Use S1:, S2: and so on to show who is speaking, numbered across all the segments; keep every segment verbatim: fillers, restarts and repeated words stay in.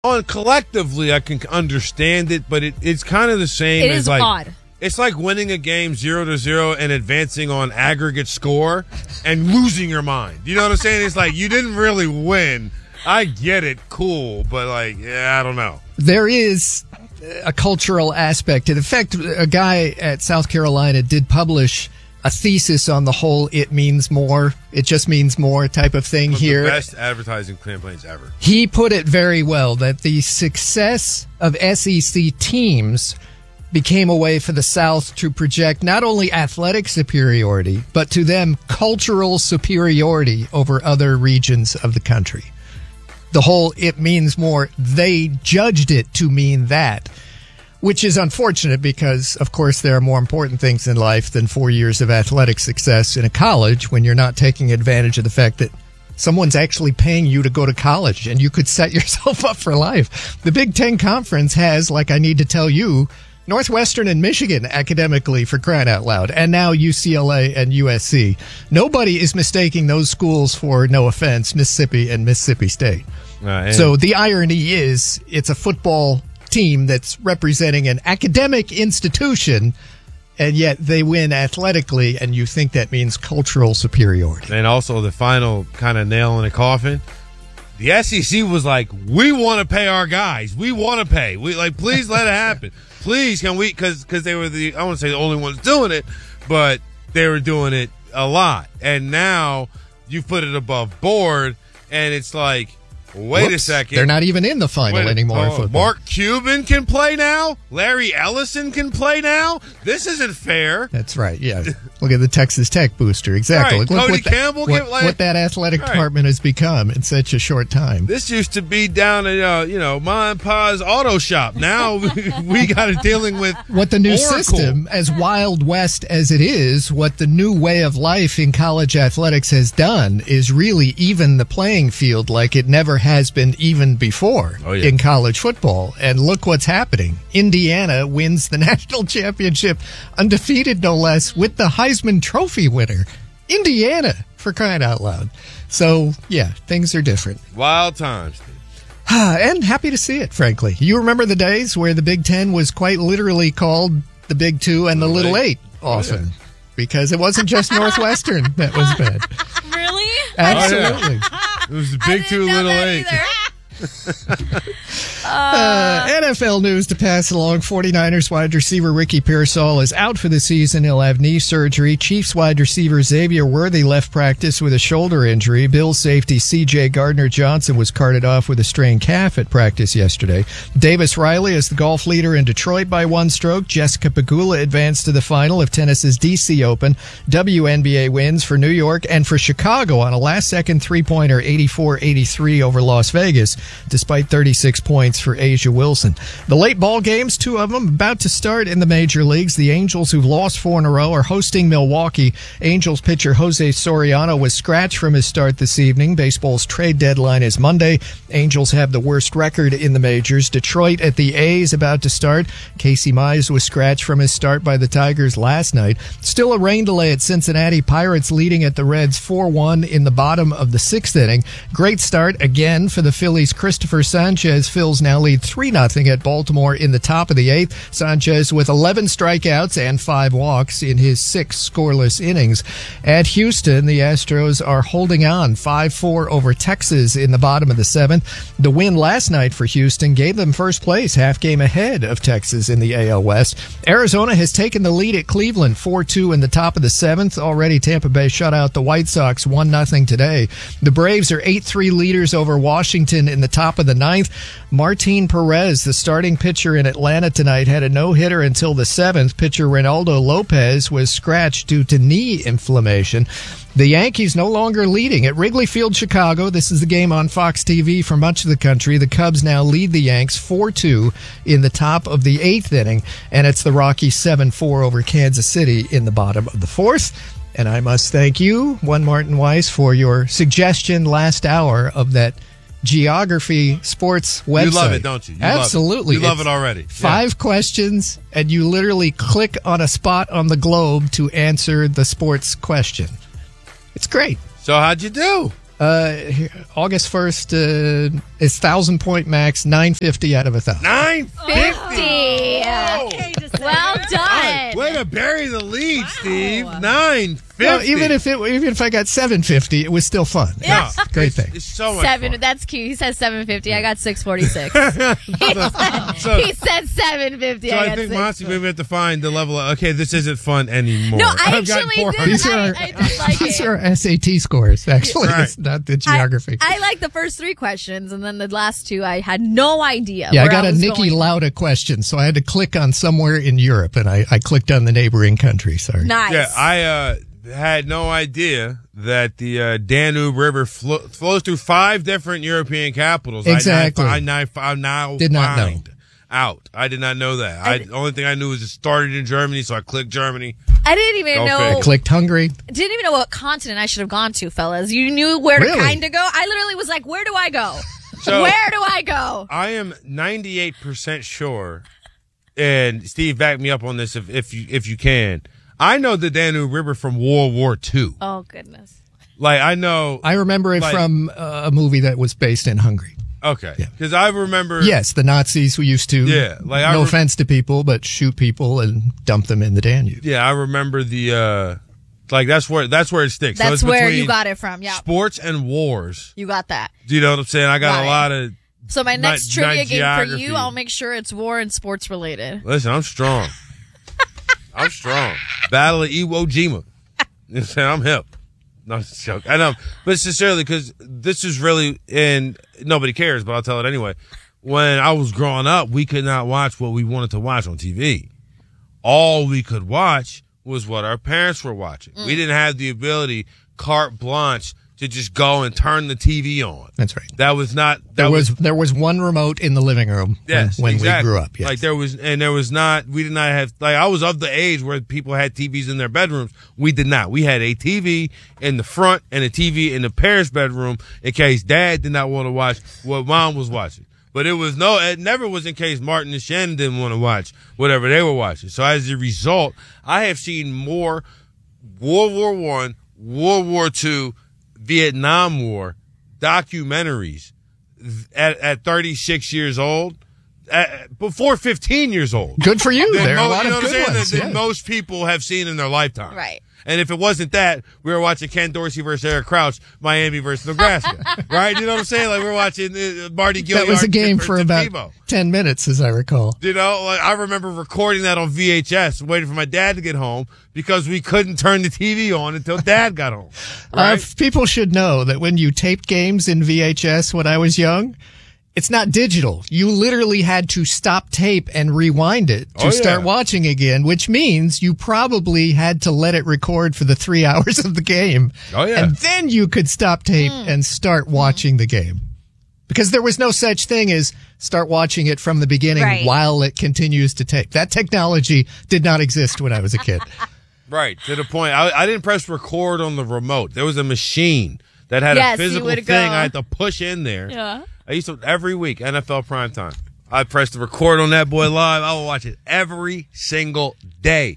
S1: on collectively, I can understand it, but it, it's kind of the same
S2: It
S1: as
S2: is
S1: like
S2: odd.
S1: it's like winning a game zero to zero and advancing on aggregate score and losing your mind. You know what I'm saying? It's like you didn't really win. I get it, cool, but like, yeah, I don't know.
S3: There is a cultural aspect. In fact, a guy at South Carolina did publish a thesis on the whole "it means more, it just means more" type of thing
S1: One of
S3: here.
S1: the best advertising campaigns ever.
S3: He put it very well that the success of S E C teams became a way for the South to project not only athletic superiority, but to them cultural superiority over other regions of the country. The whole "it means more," they judged it to mean that, which is unfortunate because, of course, there are more important things in life than four years of athletic success in a college when you're not taking advantage of the fact that someone's actually paying you to go to college and you could set yourself up for life. The Big Ten Conference has, like I need to tell you, Northwestern and Michigan academically, for crying out loud, and now U C L A and U S C. Nobody is mistaking those schools for, no offense, Mississippi and Mississippi State.
S1: Uh, and-
S3: so the irony is it's a football team that's representing an academic institution, and yet they win athletically, and you think that means cultural superiority.
S1: And also the final kind of nail in the coffin, the S E C was like, we want to pay our guys. We want to pay. We like, please let it happen. Please, can we? Because because they were the, I won't say the only ones doing it, but they were doing it a lot. And now you put it above board, and it's like, wait
S3: Whoops,
S1: a second.
S3: They're not even in the final
S1: Wait,
S3: anymore.
S1: oh, Mark Cuban can play now? Larry Ellison can play now? This isn't fair.
S3: That's right, yeah. Look at the Texas Tech booster. Exactly.
S1: Right.
S3: Look
S1: Cody
S3: what
S1: Campbell
S3: the,
S1: can
S3: what,
S1: play.
S3: what that athletic
S1: Right.
S3: department has become in such a short time.
S1: This used to be down at, uh, you know, Ma and Pa's auto shop. Now we got it dealing with
S3: What the new
S1: Oracle.
S3: system, as Wild West as it is, what the new way of life in college athletics has done is really even the playing field like it never has been even before
S1: Oh, yeah.
S3: in college football. And look what's happening. Indiana wins the national championship, undefeated no less, with the Heisman Trophy winner. Indiana, for crying out loud. So, yeah, things are different.
S1: Wild times.
S3: And happy to see it, frankly. You remember the days where the Big Ten was quite literally called the Big Two and the Little Eight often.
S1: Yeah.
S3: Because it wasn't just Northwestern that was bad.
S2: Really?
S3: Absolutely.
S1: It was the Big Two, Little Eight.
S3: Uh, N F L news to pass along. 49ers wide receiver Ricky Pearsall is out for the season. He'll have knee surgery. Chiefs wide receiver Xavier Worthy left practice with a shoulder injury. Bills safety C J Gardner-Johnson was carted off with a strained calf at practice yesterday. Davis Riley is the golf leader in Detroit by one stroke. Jessica Pegula advanced to the final of tennis's D C Open. W N B A wins for New York and for Chicago on a last-second three-pointer eighty-four eighty-three over Las Vegas, despite thirty-six points for Asia Wilson. The late ball games, two of them about to start in the major leagues. The Angels, who've lost four in a row, are hosting Milwaukee. Angels pitcher Jose Soriano was scratched from his start this evening. Baseball's trade deadline is Monday. Angels have the worst record in the majors. Detroit at the A's about to start. Casey Mize was scratched from his start by the Tigers last night. Still a rain delay at Cincinnati. Pirates leading at the Reds four one in the bottom of the sixth inning. Great start again for the Phillies. Christopher Sanchez. Phils now lead three nothing at Baltimore in the top of the eighth. Sanchez with eleven strikeouts and five walks in his six scoreless innings. At Houston, the Astros are holding on five four over Texas in the bottom of the seventh. The win last night for Houston gave them first place, half game ahead of Texas in the A L West. Arizona has taken the lead at Cleveland four two in the top of the seventh. Already Tampa Bay shut out the White Sox one nothing today. The Braves are eight three leaders over Washington in the top of the ninth. Martin Perez, the starting pitcher in Atlanta tonight, had a no-hitter until the seventh. Pitcher Reynaldo Lopez was scratched due to knee inflammation. The Yankees no longer leading at Wrigley Field, Chicago. This is the game on Fox T V for much of the country. The Cubs now lead the Yanks four two in the top of the eighth inning, and it's the Rockies seven four over Kansas City in the bottom of the fourth. And I must thank you, one Martin Weiss, for your suggestion last hour of that Geography Sports website.
S1: You love it, don't you? you
S3: Absolutely.
S1: Love it. You love it already.
S3: Five
S1: yeah.
S3: questions, and you literally click on a spot on the globe to answer the sports question. It's great.
S1: So how'd you do?
S3: Uh, August first uh, is thousand point max, nine fifty out of a thousand.
S1: nine fifty.
S2: Oh. Well done.
S1: Way to bury the lead, wow. Steve. nine fifty.
S3: No, even if it, even if I got seven fifty, it was still fun.
S2: Yeah.
S3: No, great
S1: it's,
S3: thing.
S1: It's so much
S2: Seven.
S1: fun.
S2: That's cute. He said seven fifty. I got six forty six. he, said,
S1: so,
S2: he said seven fifty.
S1: So
S2: I,
S1: I,
S2: got
S1: think Monty maybe have to find the level of okay, this isn't fun anymore.
S2: No, I
S1: I've gotten
S2: actually did.
S3: These
S2: I,
S3: are,
S2: I did like
S3: these
S2: it.
S3: are S A T scores. Actually,
S1: Right.
S3: it's not the geography.
S2: I, I like the first three questions, and then the last two, I had no idea.
S3: Yeah, I
S2: where
S3: got
S2: I
S3: a
S2: was
S3: Nikki
S2: going.
S3: Lauda question, so I had to click on somewhere in Europe, and I, I clicked on the neighboring country. Sorry.
S2: Nice.
S1: Yeah, I uh, had no idea that the uh, Danube River flo- flows through five different European capitals.
S3: Exactly.
S1: I, now, I now
S3: Did not know.
S1: find out. I did not know that.
S2: I
S1: I, the only thing I knew was it started in Germany, so I clicked Germany.
S2: I didn't even
S1: Go
S2: know.
S1: figure.
S3: I clicked Hungary.
S2: Didn't even know what continent I should have gone to, fellas. You knew where to
S3: Really?
S2: kind of go. I literally was like, "Where do I go?
S1: So-
S2: where do I go?"
S1: I am ninety-eight percent sure, and Steve, back me up on this if, if you if you can. I know the Danube River from World War Two.
S2: Oh goodness.
S1: Like I know.
S3: I remember it
S1: Like-
S3: from uh, a movie that was based in Hungary.
S1: Okay,
S3: Yeah.
S1: because I remember.
S3: Yes, the Nazis who used to,
S1: Yeah, like I
S3: no
S1: re-
S3: offense to people, but shoot people and dump them in the Danube.
S1: Yeah, I remember the. uh Like that's where that's where it sticks. So
S2: That's
S1: it's
S2: where
S1: between
S2: you got it from. Yeah,
S1: Sports and wars.
S2: you got that.
S1: Do you know what I'm saying? I got
S2: Got
S1: a
S2: it.
S1: lot of.
S2: So my next
S1: Not-
S2: trivia
S1: not
S2: game for
S1: geography.
S2: you, I'll make sure it's war and sports related.
S1: Listen, I'm strong. I'm strong. Battle of Iwo Jima. You know what I'm saying? I'm hip. No, it's a joke. I know, but sincerely, because this is really, and nobody cares, but I'll tell it anyway. When I was growing up, we could not watch what we wanted to watch on T V. All we could watch was what our parents were watching.
S2: Mm.
S1: We didn't have the ability, carte blanche, to just go and turn the T V on.
S3: That's right.
S1: That was not. That
S3: There was there was one remote in the living room
S1: Yes,
S3: when, when
S1: exactly.
S3: we grew up. Yes.
S1: Like there was, and there was not. We did not have. Like I was of the age where people had T Vs in their bedrooms. We did not. We had a T V in the front and a T V in the parents' bedroom in case Dad did not want to watch what Mom was watching. But it was no. It never was in case Martin and Shannon didn't want to watch whatever they were watching. So as a result, I have seen more World War One, World War Two, Vietnam War documentaries at, at thirty-six years old, at, before fifteen years old.
S3: Good for you.
S1: Than
S3: There are
S1: mo-
S3: a lot
S1: you know
S3: of
S1: what I'm
S3: good
S1: saying?
S3: ones.
S1: That, that
S3: yeah.
S1: most people have seen in their lifetime.
S2: Right.
S1: And if it wasn't that, we were watching Ken Dorsey versus Eric Crouch, Miami versus Nebraska. Right? You know what I'm saying? Like we we're watching uh, Marty Gilliard.
S3: That was a game
S1: versus
S3: for about
S1: Tebow.
S3: ten minutes, as I recall.
S1: You know, like I remember recording that on V H S, waiting for my dad to get home because we couldn't turn the T V on until Dad got home. Right?
S3: Uh, people should know that when you taped games in V H S when I was young, it's not digital. You literally had to stop tape and rewind it to
S1: Oh, yeah.
S3: start watching again, which means you probably had to let it record for the three hours of the game.
S1: Oh, yeah.
S3: And then you could stop tape and start watching the game. Because there was no such thing as start watching it from the beginning
S2: Right.
S3: while it continues to tape. That technology did not exist when I was a kid.
S1: Right, to the point. I, I didn't press record on the remote. There was a machine that had
S2: Yes,
S1: a
S2: you
S1: physical
S2: would
S1: thing
S2: go-
S1: I had to push in there.
S2: Yeah.
S1: I used to, every week, N F L primetime, I pressed the record on that boy live. I would watch it every single day.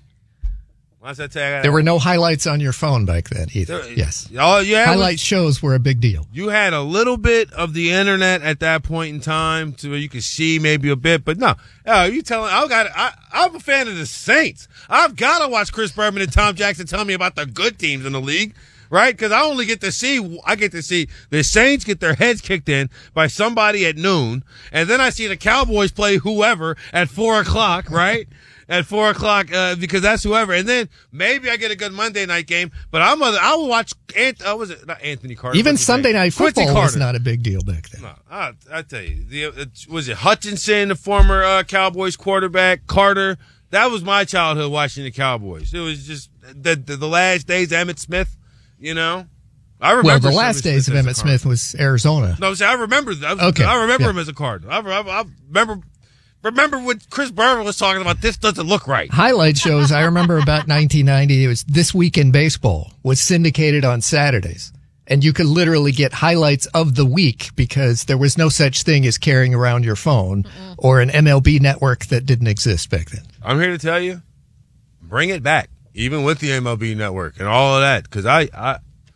S1: Once I tell you, I gotta-
S3: There were no highlights on your phone back then either.
S1: There-
S3: Yes.
S1: Oh, yeah.
S3: Highlight shows were a big deal.
S1: You had a little bit of the internet at that point in time to where you could see maybe a bit, but no. Oh, you telling, I got, I, I'm a fan of the Saints. I've got to watch Chris Berman and Tom Jackson tell me about the good teams in the league. Right? Because I only get to see, I get to see the Saints get their heads kicked in by somebody at noon. And then I see the Cowboys play whoever at four o'clock, right? At four o'clock, uh, because that's whoever. And then maybe I get a good Monday night game, but I'm a, I will watch, Ant, uh, was it, not Anthony Carter.
S3: Even
S1: what's his
S3: Sunday
S1: name?
S3: Night
S1: Quincy
S3: Football was
S1: Carter.
S3: not a big deal back then.
S1: No, I, I tell you, the, it, was it Hutchinson, the former uh, Cowboys quarterback, Carter? That was my childhood watching the Cowboys. It was just the, the, the last days, Emmitt Smith, you know? I remember
S3: Well, the
S1: some
S3: last days of
S1: as a
S3: Emmitt
S1: Cardinal.
S3: Smith was Arizona.
S1: No, see, I remember that.
S3: Okay,
S1: I remember
S3: yeah.
S1: him as a Cardinal. I, I, I remember remember when Chris Berman was talking about this doesn't look right.
S3: Highlight shows, I remember about nineteen ninety, it was This Week in Baseball, was syndicated on Saturdays. And you could literally get highlights of the week because there was no such thing as carrying around your phone Mm-mm. or an M L B network that didn't exist back then.
S1: I'm here to tell you, bring it back, even with the M L B network and all of that, because I, I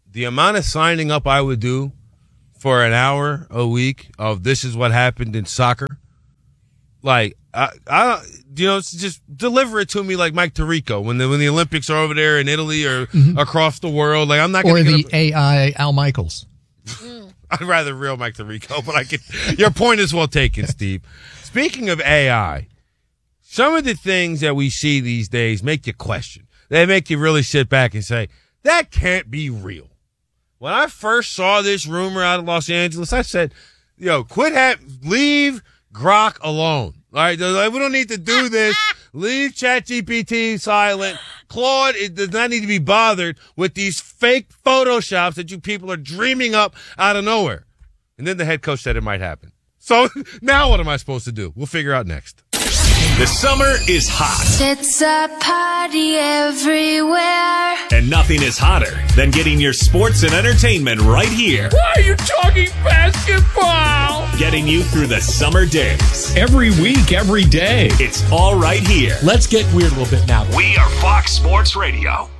S1: the amount of signing up I would do for an hour a week of this is what happened in soccer. Like, I, I, you know, it's just deliver it to me like Mike Tirico when the when the Olympics are over there in Italy or mm-hmm. across the world. Like, I'm not going to
S3: or the a, A I Al Michaels.
S1: I'd rather real Mike Tirico, but I can. Your point is well taken, Steve. Speaking of A I, some of the things that we see these days make you question. They make you really sit back and say, that can't be real. When I first saw this rumor out of Los Angeles, I said, yo, quit ha- leave Grok alone. All right, we don't need to do this. Leave ChatGPT silent. Claude, it does not need to be bothered with these fake Photoshops that you people are dreaming up out of nowhere. And then the head coach said it might happen. So now what am I supposed to do? We'll figure out next.
S4: The summer is hot.
S5: It's a party everywhere.
S4: And nothing is hotter than getting your sports and entertainment right here.
S6: Why are you talking basketball?
S4: Getting you through the summer days.
S6: Every week, every day.
S4: It's all right here.
S6: Let's get weird a little bit now.
S4: We are Fox Sports Radio.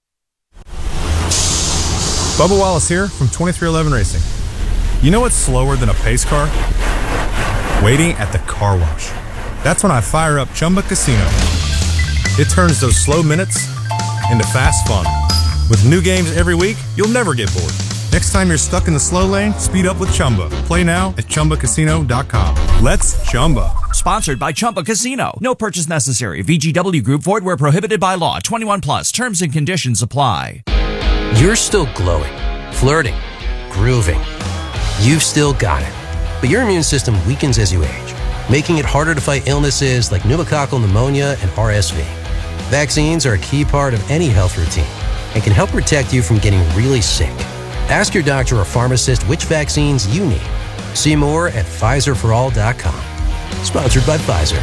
S7: Bubba Wallace here from twenty-three eleven Racing. You know what's slower than a pace car? Waiting at the car wash. That's when I fire up Chumba Casino. It turns those slow minutes into fast fun. With new games every week, you'll never get bored. Next time you're stuck in the slow lane, speed up with Chumba. Play now at Chumba Casino dot com. Let's Chumba.
S8: Sponsored by Chumba Casino. No purchase necessary. V G W Group. Void where prohibited by law. twenty-one plus. Terms and conditions apply.
S9: You're still glowing, flirting, grooving. You've still got it. But your immune system weakens as you age, making it harder to fight illnesses like pneumococcal pneumonia and R S V. Vaccines are a key part of any health routine and can help protect you from getting really sick. Ask your doctor or pharmacist which vaccines you need. See more at Pfizer for all dot com. Sponsored by Pfizer.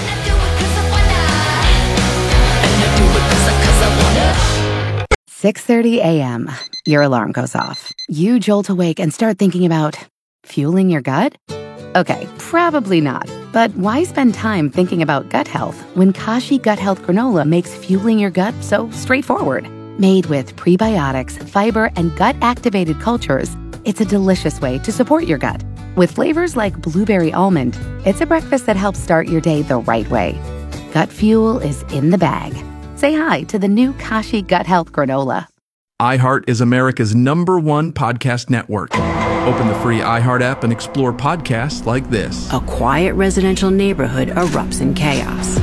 S10: six thirty a.m. Your alarm goes off. You jolt awake and start thinking about fueling your gut? Okay, probably not. But why spend time thinking about gut health when Kashi Gut Health Granola makes fueling your gut so straightforward? Made with prebiotics, fiber, and gut-activated cultures, it's a delicious way to support your gut. With flavors like blueberry almond, it's a breakfast that helps start your day the right way. Gut fuel is in the bag. Say hi to the new Kashi Gut Health Granola.
S11: iHeart is America's number one podcast network. Open the free iHeart app and explore podcasts like this.
S12: A quiet residential neighborhood erupts in chaos.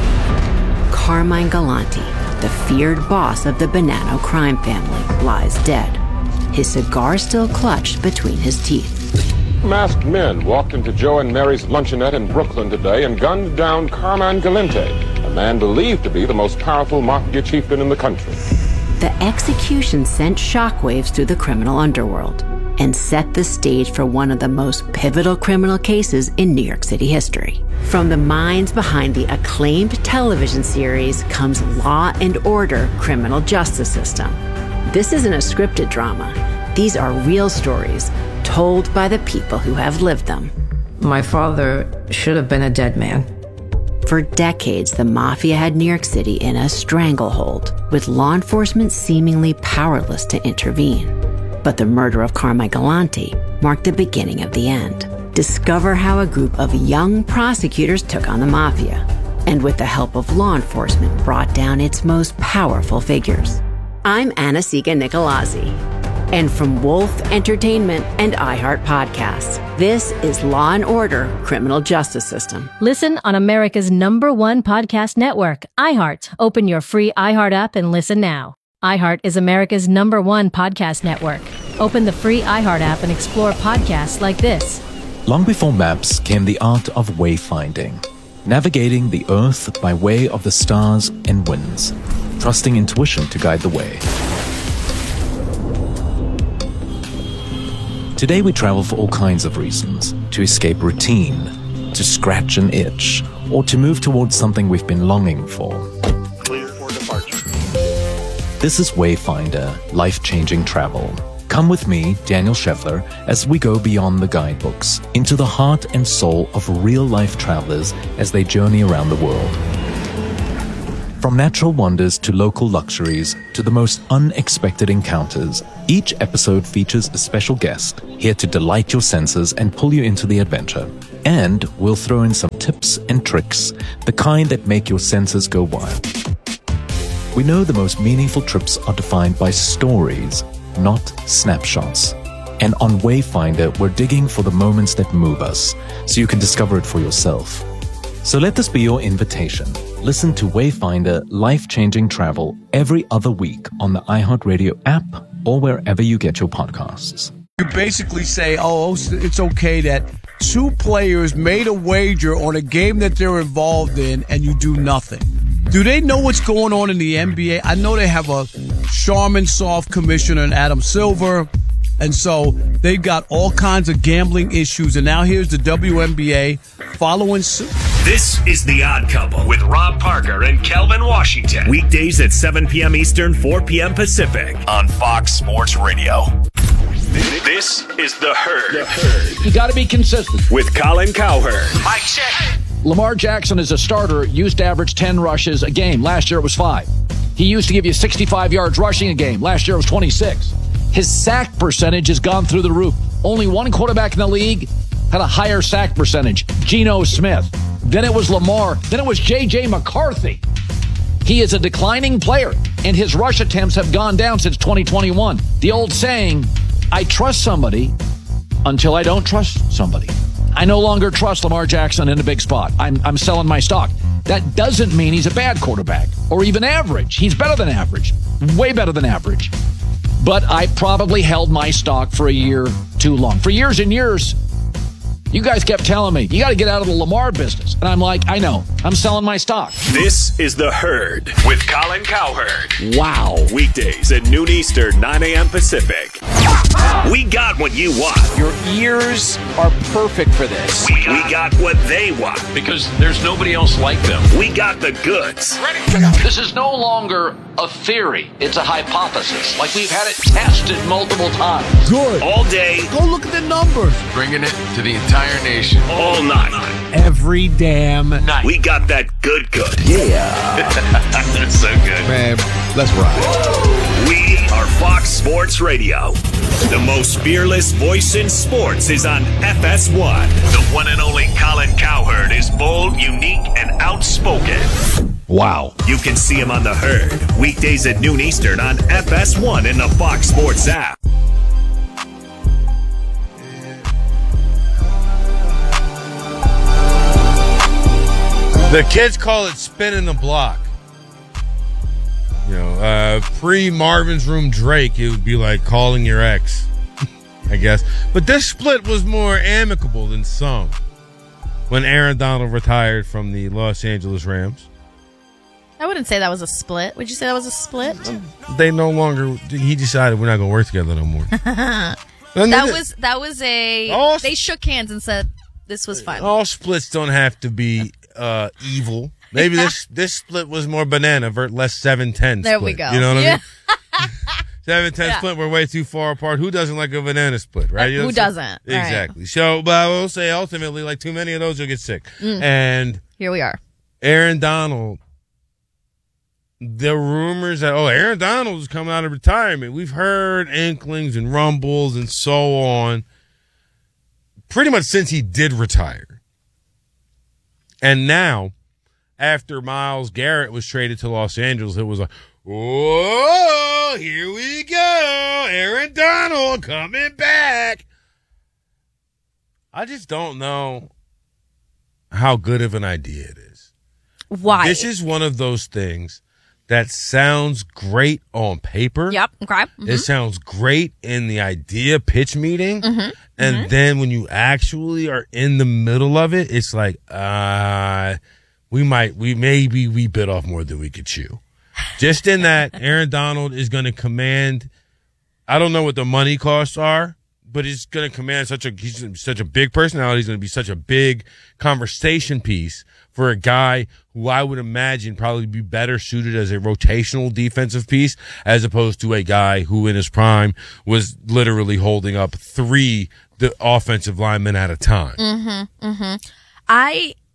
S12: Carmine Galante, the feared boss of the Bonanno crime family, lies dead, his cigar still clutched between his teeth.
S13: Masked men walked into Joe and Mary's luncheonette in Brooklyn today and gunned down Carmine Galante, a man believed to be the most powerful mafia chieftain in the country.
S12: The execution sent shockwaves through the criminal underworld and set the stage for one of the most pivotal criminal cases in New York City history. From the minds behind the acclaimed television series comes Law and Order: Criminal Justice System. This isn't a scripted drama. These are real stories told by the people who have lived them.
S14: My father should have been a dead man.
S12: For decades, the mafia had New York City in a stranglehold, with law enforcement seemingly powerless to intervene. But the murder of Carmine Galante marked the beginning of the end. Discover how a group of young prosecutors took on the mafia, and with the help of law enforcement, brought down its most powerful figures. I'm Anna-Sigga Nicolazzi. And from Wolf Entertainment and iHeart Podcasts, this is Law and Order: Criminal Justice System.
S15: Listen on America's number one podcast network, iHeart. Open your free iHeart app and listen now. iHeart is America's number one podcast network. Open the free iHeart app and explore podcasts like this.
S16: Long before maps came the art of wayfinding, navigating the earth by way of the stars and winds, trusting intuition to guide the way. Today we travel for all kinds of reasons: to escape routine, to scratch an itch, or to move towards something we've been longing for.
S17: Clear for departure.
S16: This is Wayfinder, life-changing travel. Come with me, Daniel Scheffler, as we go beyond the guidebooks, into the heart and soul of real-life travelers as they journey around the world. From natural wonders to local luxuries to the most unexpected encounters, each episode features a special guest here to delight your senses and pull you into the adventure. And we'll throw in some tips and tricks, the kind that make your senses go wild. We know the most meaningful trips are defined by stories, not snapshots. And on Wayfinder, we're digging for the moments that move us, so you can discover it for yourself. So let this be your invitation. Listen to Wayfinder Life-Changing Travel every other week on the iHeartRadio app or wherever you get your podcasts.
S18: You basically say, oh, it's okay that two players made a wager on a game that they're involved in and you do nothing. Do they know what's going on in the N B A? I know they have a Charmin soft commissioner and Adam Silver. And so they've got all kinds of gambling issues. And now here's the W N B A following suit.
S4: This is The Odd Couple with Rob Parker and Kelvin Washington. Weekdays at seven p.m. Eastern, four p.m. Pacific on Fox Sports Radio. This is The Herd.
S6: The Herd. You got to be consistent.
S4: With Colin Cowherd.
S6: Mike check. Lamar Jackson as a starter used to average ten rushes a game. Last year it was five. He used to give you sixty-five yards rushing a game. Last year it was twenty-six. His sack percentage has gone through the roof. Only one quarterback in the league had a higher sack percentage, Geno Smith. Then it was Lamar. Then it was J J. McCarthy. He is a declining player, and his rush attempts have gone down since twenty twenty-one. The old saying, I trust somebody until I don't trust somebody. I no longer trust Lamar Jackson in a big spot. I'm, I'm selling my stock. That doesn't mean he's a bad quarterback or even average. He's better than average, way better than average. But I probably held my stock for a year too long. For years and years, you guys kept telling me, you got to get out of the Lamar business. And I'm like, I know. I'm selling my stock.
S4: This is The Herd with Colin Cowherd.
S6: Wow.
S4: Weekdays at noon Eastern, nine a.m. Pacific. We got what you want.
S6: Your ears are perfect for this.
S4: We got, we got what they want.
S6: Because there's nobody else like them.
S4: We got the goods.
S6: This is no longer a theory. It's a hypothesis. Like we've had it tested multiple times.
S18: Good.
S4: All day.
S18: Go look at the numbers.
S19: Bringing it to the entire nation.
S4: All night.
S6: Every damn night.
S4: We got that good good.
S19: Yeah.
S4: That's so good.
S19: Man, let's ride.
S4: We are Fox Sports Radio. The most fearless voice in sports is on F S one. The one and only Colin Cowherd is bold, unique, and outspoken.
S6: Wow.
S4: You can see him on The Herd. Weekdays at noon Eastern on F S one in the Fox Sports app.
S1: The kids call it spinning the block. You know, uh, pre-Marvin's Room Drake, it would be like calling your ex, I guess. But this split was more amicable than some. When Aaron Donald retired from the Los Angeles Rams.
S2: I wouldn't say that was a split. Would you say that was a split?
S1: They no longer, he decided we're not going to work together no more.
S2: that was that was a, all, they shook hands and said this was fun.
S1: All splits don't have to be uh, evil. Maybe this this split was more banana, vert less seven ten split.
S2: There we go.
S1: You know what
S2: yeah.
S1: I mean? seven ten yeah. split, we're way too far apart. Who doesn't like a banana split, right? You know
S2: Who doesn't?
S1: Exactly. Right. So, but I will say ultimately, like too many of those, you'll get sick. Mm. And
S2: here we are.
S1: Aaron Donald, the rumors that, oh, Aaron Donald is coming out of retirement. We've heard inklings and rumbles and so on pretty much since he did retire. And now, after Myles Garrett was traded to Los Angeles, it was like, oh, here we go. Aaron Donald coming back. I just don't know how good of an idea it is.
S2: Why?
S1: This is one of those things that sounds great on paper.
S2: Yep. Okay. Mm-hmm.
S1: It sounds great in the idea pitch meeting. Mm-hmm. And mm-hmm. then when you actually are in the middle of it, it's like, uh, we might, we maybe we bit off more than we could chew. Just in that Aaron Donald is going to command, I don't know what the money costs are, but he's going to command such a, he's such a big personality. He's going to be such a big conversation piece for a guy who I would imagine probably be better suited as a rotational defensive piece as opposed to a guy who in his prime was literally holding up three the offensive linemen at a time.
S2: Mm-hmm, mm-hmm. I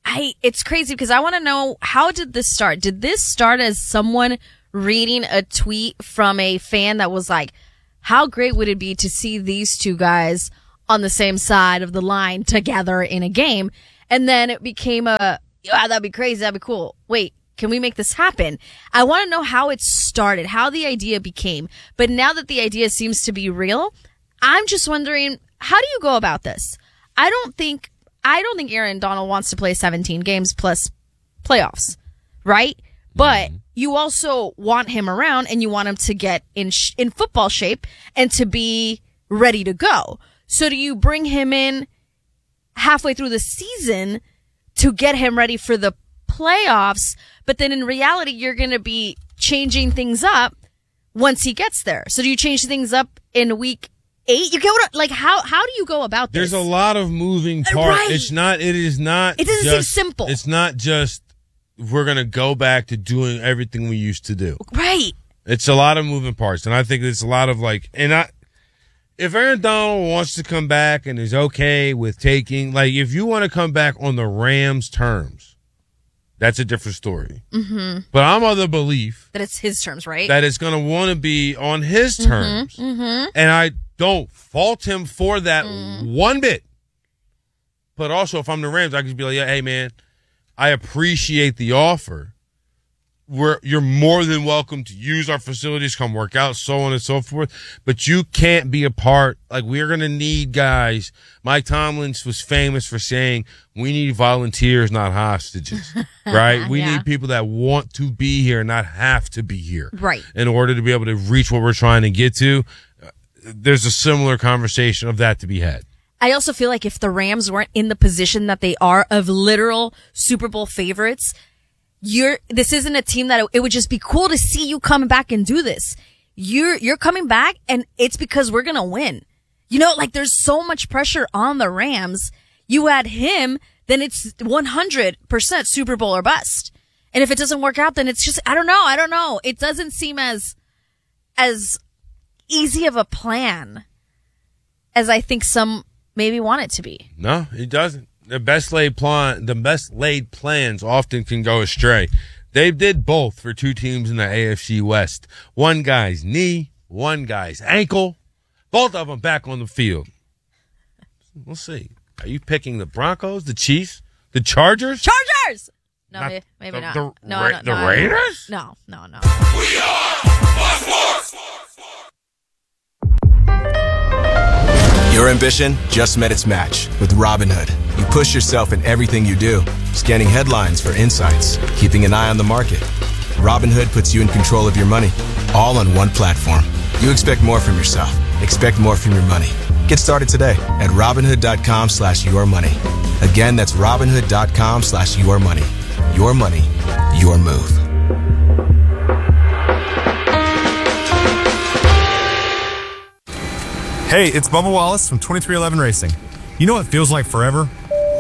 S2: I it's crazy because I want to know, how did this start? Did this start as someone reading a tweet from a fan that was like, how great would it be to see these two guys on the same side of the line together in a game? And then it became a, yeah, that'd be crazy, that'd be cool. Wait, can we make this happen? I want to know how it started, how the idea became. But now that the idea seems to be real, I'm just wondering, how do you go about this? I don't think, I don't think Aaron Donald wants to play seventeen games plus playoffs, right? But you also want him around and you want him to get in sh- in football shape and to be ready to go. So do you bring him in halfway through the season to get him ready for the playoffs, but then in reality you're going to be changing things up once he gets there? So do you change things up in week eight? You get what, like, how how do you go about this?
S1: There's a lot of moving parts.
S2: Right.
S1: It's not, it is not
S2: It doesn't
S1: just,
S2: seem simple.
S1: It's not just we're going to go back to doing everything we used to do.
S2: Right.
S1: It's a lot of moving parts. And I think it's a lot of like, and I, if Aaron Donald wants to come back and is okay with taking, like, if you want to come back on the Rams' terms, that's a different story.
S2: Mm-hmm.
S1: But I'm of the belief
S2: That it's his terms, right?
S1: that it's going to want to be on his terms.
S2: Mm-hmm. Mm-hmm.
S1: And I don't fault him for that
S2: Mm.
S1: one bit. But also, if I'm the Rams, I could be like, yeah, hey, man, I appreciate the offer. We're, you're more than welcome to use our facilities, come work out, so on and so forth. But you can't be a part. Like, we're going to need guys. Mike Tomlins was famous for saying, we need volunteers, not hostages, right? We
S2: Yeah.
S1: need people that want to be here, not have to be here.
S2: Right.
S1: In order to be able to reach what we're trying to get to. Uh, There's a similar conversation of that to be had.
S2: I also feel like if the Rams weren't in the position that they are of literal Super Bowl favorites, you're, this isn't a team that it, it would just be cool to see you coming back and do this. You're, you're coming back and it's because we're going to win. You know, like, there's so much pressure on the Rams. You add him, then it's one hundred percent Super Bowl or bust. And if it doesn't work out, then it's just, I don't know. I don't know. It doesn't seem as, as easy of a plan as I think some maybe want it to be.
S1: No, it doesn't. The best laid plan, the best laid plans often can go astray. They did both for two teams in the A F C West. One guy's knee, one guy's ankle. Both of them back on the field. We'll see. Are you picking the Broncos, the Chiefs, the Chargers?
S2: Chargers! No,
S1: Not
S2: maybe, maybe
S1: the-
S2: not.
S1: the
S2: no,
S1: Ra-
S2: no,
S1: the
S2: no,
S1: Raiders?
S2: No, no, no.
S4: We are Sports.
S20: Your ambition just met its match with Robinhood. You push yourself in everything you do, scanning headlines for insights, keeping an eye on the market. Robinhood puts you in control of your money, all on one platform. You expect more from yourself. Expect more from your money. Get started today at Robinhood.com slash your money. Again, that's Robinhood.com slash your money. Your money, your move.
S7: Hey, it's Bubba Wallace from twenty-three eleven Racing. You know what feels like forever?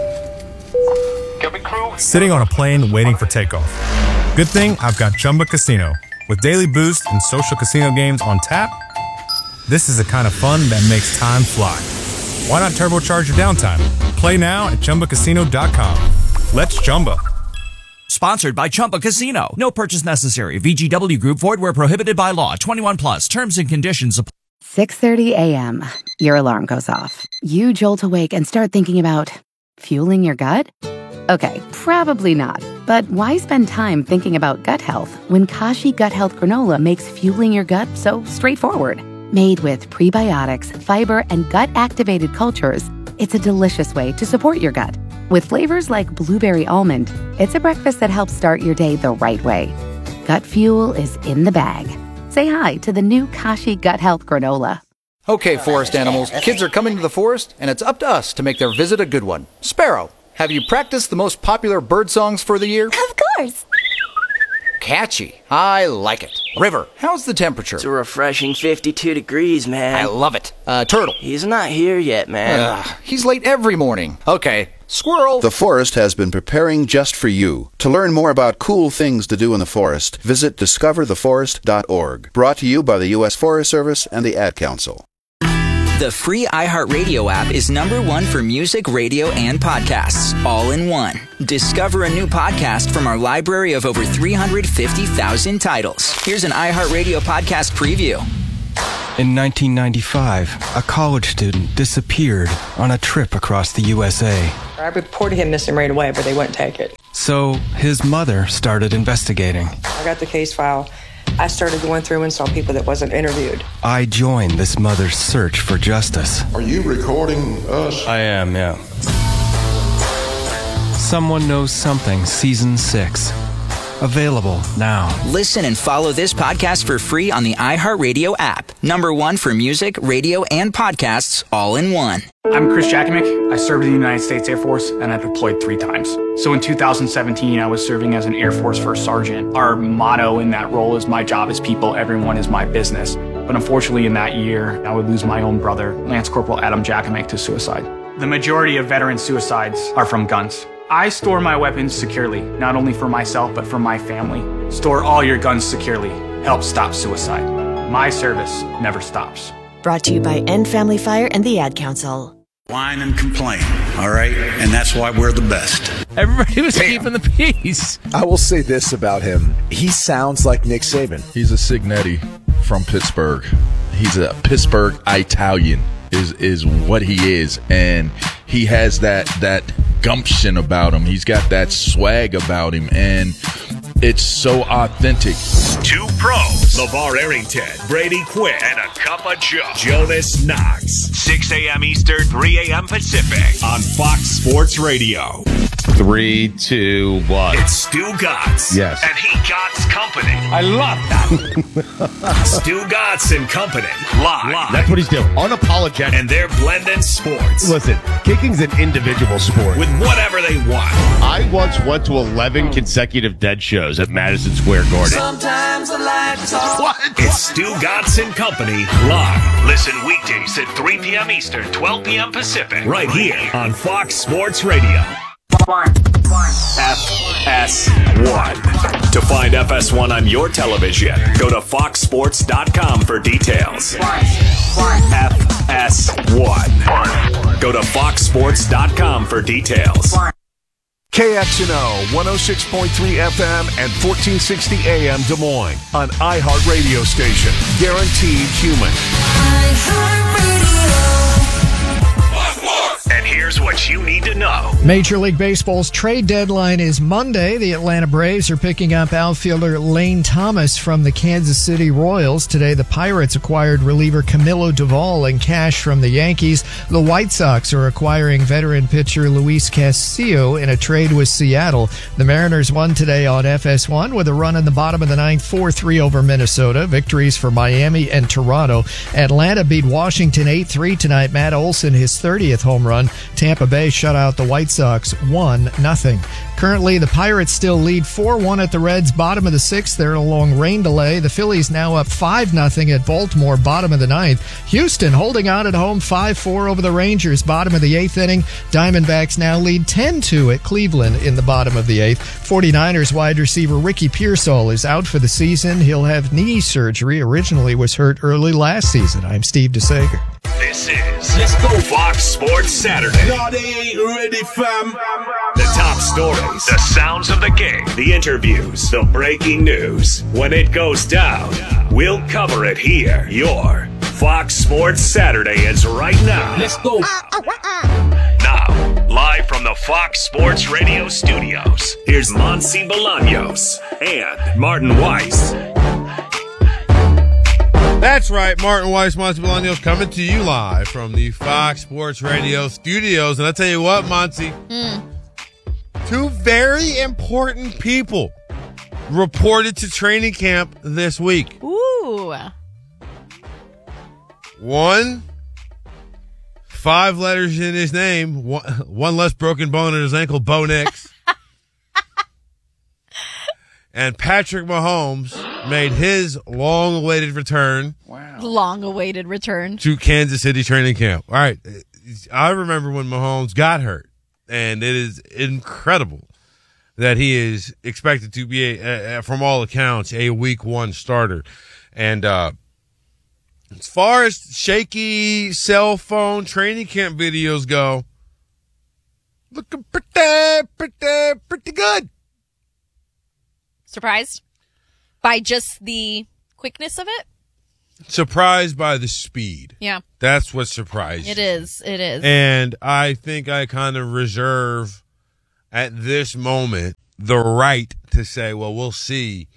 S7: Sitting on a plane waiting for takeoff. Good thing I've got Chumba Casino. With daily boost and social casino games on tap, this is the kind of fun that makes time fly. Why not turbocharge your downtime? Play now at Chumba Casino dot com. Let's Chumba.
S8: Sponsored by Chumba Casino. No purchase necessary. V G W Group. Void where prohibited by law. twenty-one plus. Terms and conditions apply.
S10: six thirty a.m. Your alarm goes off. You jolt awake and start thinking about fueling your gut? Okay, probably not. But why spend time thinking about gut health when Kashi Gut Health Granola makes fueling your gut so straightforward? Made with prebiotics, fiber, and gut-activated cultures, it's a delicious way to support your gut. With flavors like blueberry almond, it's a breakfast that helps start your day the right way. Gut fuel is in the bag. Say hi to the new Kashi Gut Health Granola.
S21: Okay, forest animals, kids are coming to the forest, and it's up to us to make their visit a good one. Sparrow, have you practiced the most popular bird songs for the year?
S22: Of course.
S21: Catchy. I like it. River, how's the temperature?
S23: It's a refreshing fifty-two degrees, man.
S21: I love it. Uh, Turtle.
S23: He's not here yet, man.
S21: Ugh, he's late every morning. Okay. Squirrel.
S24: The forest has been preparing just for you. To learn more about cool things to do in the forest, visit discover the forest dot org. Brought to you by the U S Forest Service and the Ad Council.
S3: The free iHeartRadio app is number one for music, radio, and podcasts, all in one. Discover a new podcast from our library of over three hundred fifty thousand titles. Here's an iHeartRadio podcast preview.
S5: In nineteen ninety-five, a college student disappeared on a trip across the U S A.
S9: I reported him missing right away, but they wouldn't take it.
S5: So his mother started investigating.
S9: I got the case file. I started going through and saw people that wasn't interviewed.
S5: I joined this mother's search for justice.
S22: Are you recording us?
S5: I am, yeah. Someone Knows Something, Season six. Available now.
S3: Listen and follow this podcast for free on the iHeartRadio app. Number one for music, radio, and podcasts, all in one.
S25: I'm Chris Jakimick. I served in the United States Air Force, and I deployed three times. So in two thousand seventeen, I was serving as an Air Force First Sergeant. Our motto in that role is, my job is people, everyone is my business. But unfortunately, in that year, I would lose my own brother, Lance Corporal Adam Jakimick, to suicide. The majority of veteran suicides are from guns. I store my weapons securely, not only for myself, but for my family. Store all your guns securely. Help stop suicide. My service never stops.
S26: Brought to you by End Family Fire and the Ad Council.
S27: Whine and complain, all right? And that's why we're the best.
S28: Everybody was Damn. keeping the peace.
S29: I will say this about him. He sounds like Nick Saban.
S30: He's a Signetti from Pittsburgh. He's a Pittsburgh Italian is is what he is. And he has that that gumption about him. He's got that swag about him. And it's so authentic.
S4: Two pros, LeVar Arrington, Brady Quinn, and a cup of Joe, Jonas Knox. six a.m. Eastern, three a.m. Pacific on Fox Sports Radio.
S19: Three, two, one.
S4: It's Stu Gatz.
S19: Yes.
S4: And he Gatz Company.
S19: I love that.
S4: Stu Gatz and Company. Live. Live.
S19: That's what he's doing. Unapologetic.
S4: And they're blending sports.
S19: Listen, kicking's an individual sport.
S4: With whatever they want.
S19: I once went to eleven consecutive dead shows at Madison Square Garden.
S4: Sometimes the lights off. What? It's Stu Gatz and Company live. Listen weekdays at three p.m. Eastern, twelve p.m. Pacific. Right here on Fox Sports Radio. F S one. To find F S one on your television, go to fox sports dot com for details. F S one. Go to fox sports dot com for details.
S31: K X N O one oh six point three F M and fourteen sixty A M Des Moines, an iHeart radio station. Guaranteed human.
S4: And here's what you need to know.
S32: Major League Baseball's trade deadline is Monday. The Atlanta Braves are picking up outfielder Lane Thomas from the Kansas City Royals. Today, the Pirates acquired reliever Camilo Doval in cash from the Yankees. The White Sox are acquiring veteran pitcher Luis Castillo in a trade with Seattle. The Mariners won today on F S one with a run in the bottom of the ninth, four three over Minnesota. Victories for Miami and Toronto. Atlanta beat Washington eight three tonight. Matt Olson, his thirtieth home run. Tampa Bay shut out the White Sox one nothing. Currently, the Pirates still lead four one at the Reds, bottom of the sixth. They're in a long rain delay. The Phillies now up five nothing at Baltimore, bottom of the ninth. Houston holding out at home five four over the Rangers, bottom of the eighth inning. Diamondbacks now lead ten two at Cleveland in the bottom of the eighth. forty-niners wide receiver Ricky Pearsall is out for the season. He'll have knee surgery. Originally was hurt early last season. I'm Steve DeSager.
S4: This is Let's Go Fox Sports Saturday.
S31: No, they ain't ready, fam.
S4: The top stories, the sounds of the game, the interviews, the breaking news. When it goes down, we'll cover it here. Your Fox Sports Saturday is right now.
S31: Let's go.
S4: Now, live from the Fox Sports Radio studios, here's Monsi Bolaños and Martin Weiss.
S1: That's right, Martin Weiss, Monty Bolaños coming to you live from the Fox Sports Radio studios. And I tell you what, Monty, mm. two very important people reported to training camp this week.
S2: Ooh.
S1: One, five letters in his name, one, one less broken bone in his ankle, Bo Nix. And Patrick Mahomes made his long-awaited return.
S2: Wow. Long-awaited return.
S1: To Kansas City training camp. All right. I remember when Mahomes got hurt, and it is incredible that he is expected to be, a, a, from all accounts, a week one starter. And uh, As far as shaky cell phone training camp videos go, looking pretty, pretty, pretty good.
S2: Surprised by just the quickness of it?
S1: Surprised by the speed.
S2: Yeah.
S1: That's what surprised
S2: It
S1: me.
S2: is. It is.
S1: And I think I kind of reserve at this moment the right to say, well, we'll see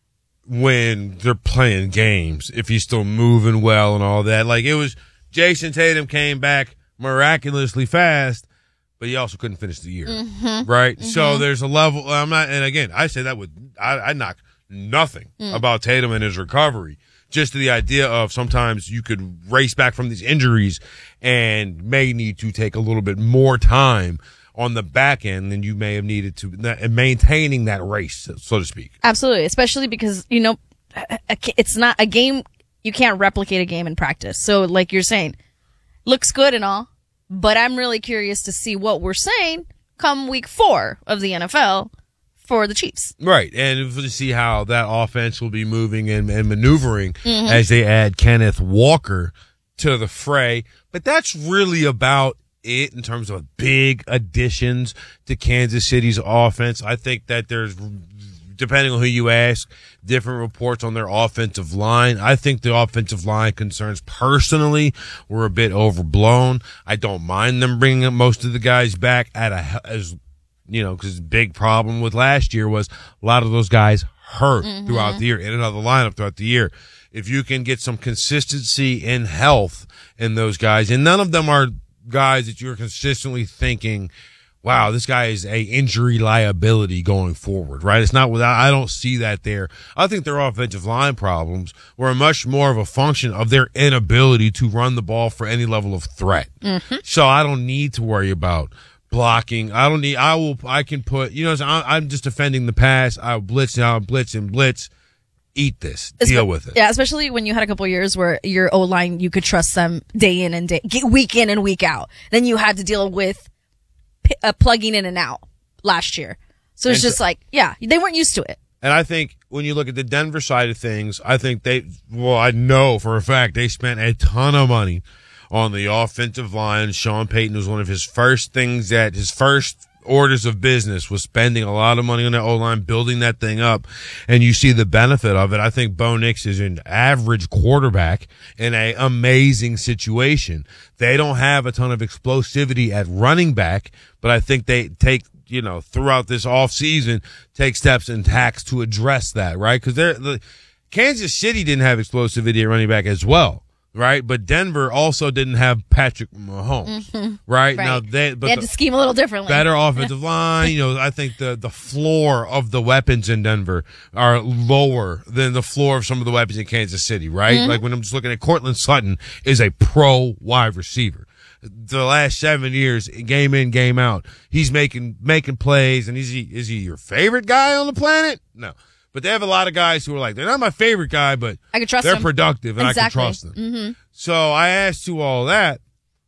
S1: when they're playing games, if he's still moving well and all that. Like, it was Jason Tatum came back miraculously fast, but he also couldn't finish the year.
S2: Mm-hmm.
S1: Right?
S2: Mm-hmm.
S1: So there's a level. I'm not, and again, I say that with, I, I knock nothing
S2: Mm.
S1: about Tatum and his recovery. Just the idea of sometimes you could race back from these injuries and may need to take a little bit more time on the back end than you may have needed to, and maintaining that race, so to speak.
S2: Absolutely, especially because, you know, it's not a game. You can't replicate a game in practice. So like you're saying, looks good and all, but I'm really curious to see what we're saying come week four of the N F L for the Chiefs.
S1: Right, and to see how that offense will be moving and, and maneuvering
S2: Mhm.
S1: as they add Kenneth Walker to the fray. But that's really about it in terms of big additions to Kansas City's offense. I think that there's, depending on who you ask, different reports on their offensive line. I think the offensive line concerns personally were a bit overblown. I don't mind them bringing most of the guys back at a, as, you know, because the big problem with last year was a lot of those guys hurt
S2: Mhm.
S1: throughout the year, in and out of the lineup throughout the year. If you can get some consistency in health in those guys, and none of them are guys that you're consistently thinking, wow, this guy is a injury liability going forward, right? It's not without, I don't see that there. I think their offensive line problems were much more of a function of their inability to run the ball for any level of threat.
S2: Mm-hmm.
S1: So I don't need to worry about blocking. I don't need, I will, I can put, you know, I'm just defending the pass. I'll blitz, I'll blitz and blitz. Eat this. Deal
S2: Espe-
S1: with it.
S2: Yeah, especially when you had a couple of years where your O-line, you could trust them day in and day, week in and week out. Then you had to deal with p- uh, plugging in and out last year. So it's
S1: And
S2: just
S1: so-
S2: like, yeah, they weren't used to it.
S1: And I think when you look at the Denver side of things, I think they, well, I know for a fact they spent a ton of money on the offensive line. Sean Payton was one of his first things that his first orders of business was spending a lot of money on that O-line, building that thing up, and you see the benefit of it. I think Bo Nix is an average quarterback in an amazing situation. They don't have a ton of explosivity at running back, but I think they take, you know, throughout this off season, take steps and tacks to address that, right? Because they're the Kansas City didn't have explosivity at running back as well. Right, but Denver also didn't have Patrick Mahomes.
S2: Mm-hmm.
S1: Right?
S2: Right.
S1: Now they, but
S2: They had
S1: the
S2: to scheme a little differently.
S1: better offensive line. You know, I think the the floor of the weapons in Denver are lower than the floor of some of the weapons in Kansas City. Right?
S2: Mhm.
S1: Like when I'm just looking at Cortland Sutton is a pro wide receiver. The last seven years, game in, game out, he's making making plays. And is he is he your favorite guy on the planet? No. But they have a lot of guys who are like, they're not my favorite guy, but
S2: I can trust
S1: they're
S2: them.
S1: productive and
S2: Exactly.
S1: I can trust them.
S2: Mm-hmm.
S1: So I asked you all that.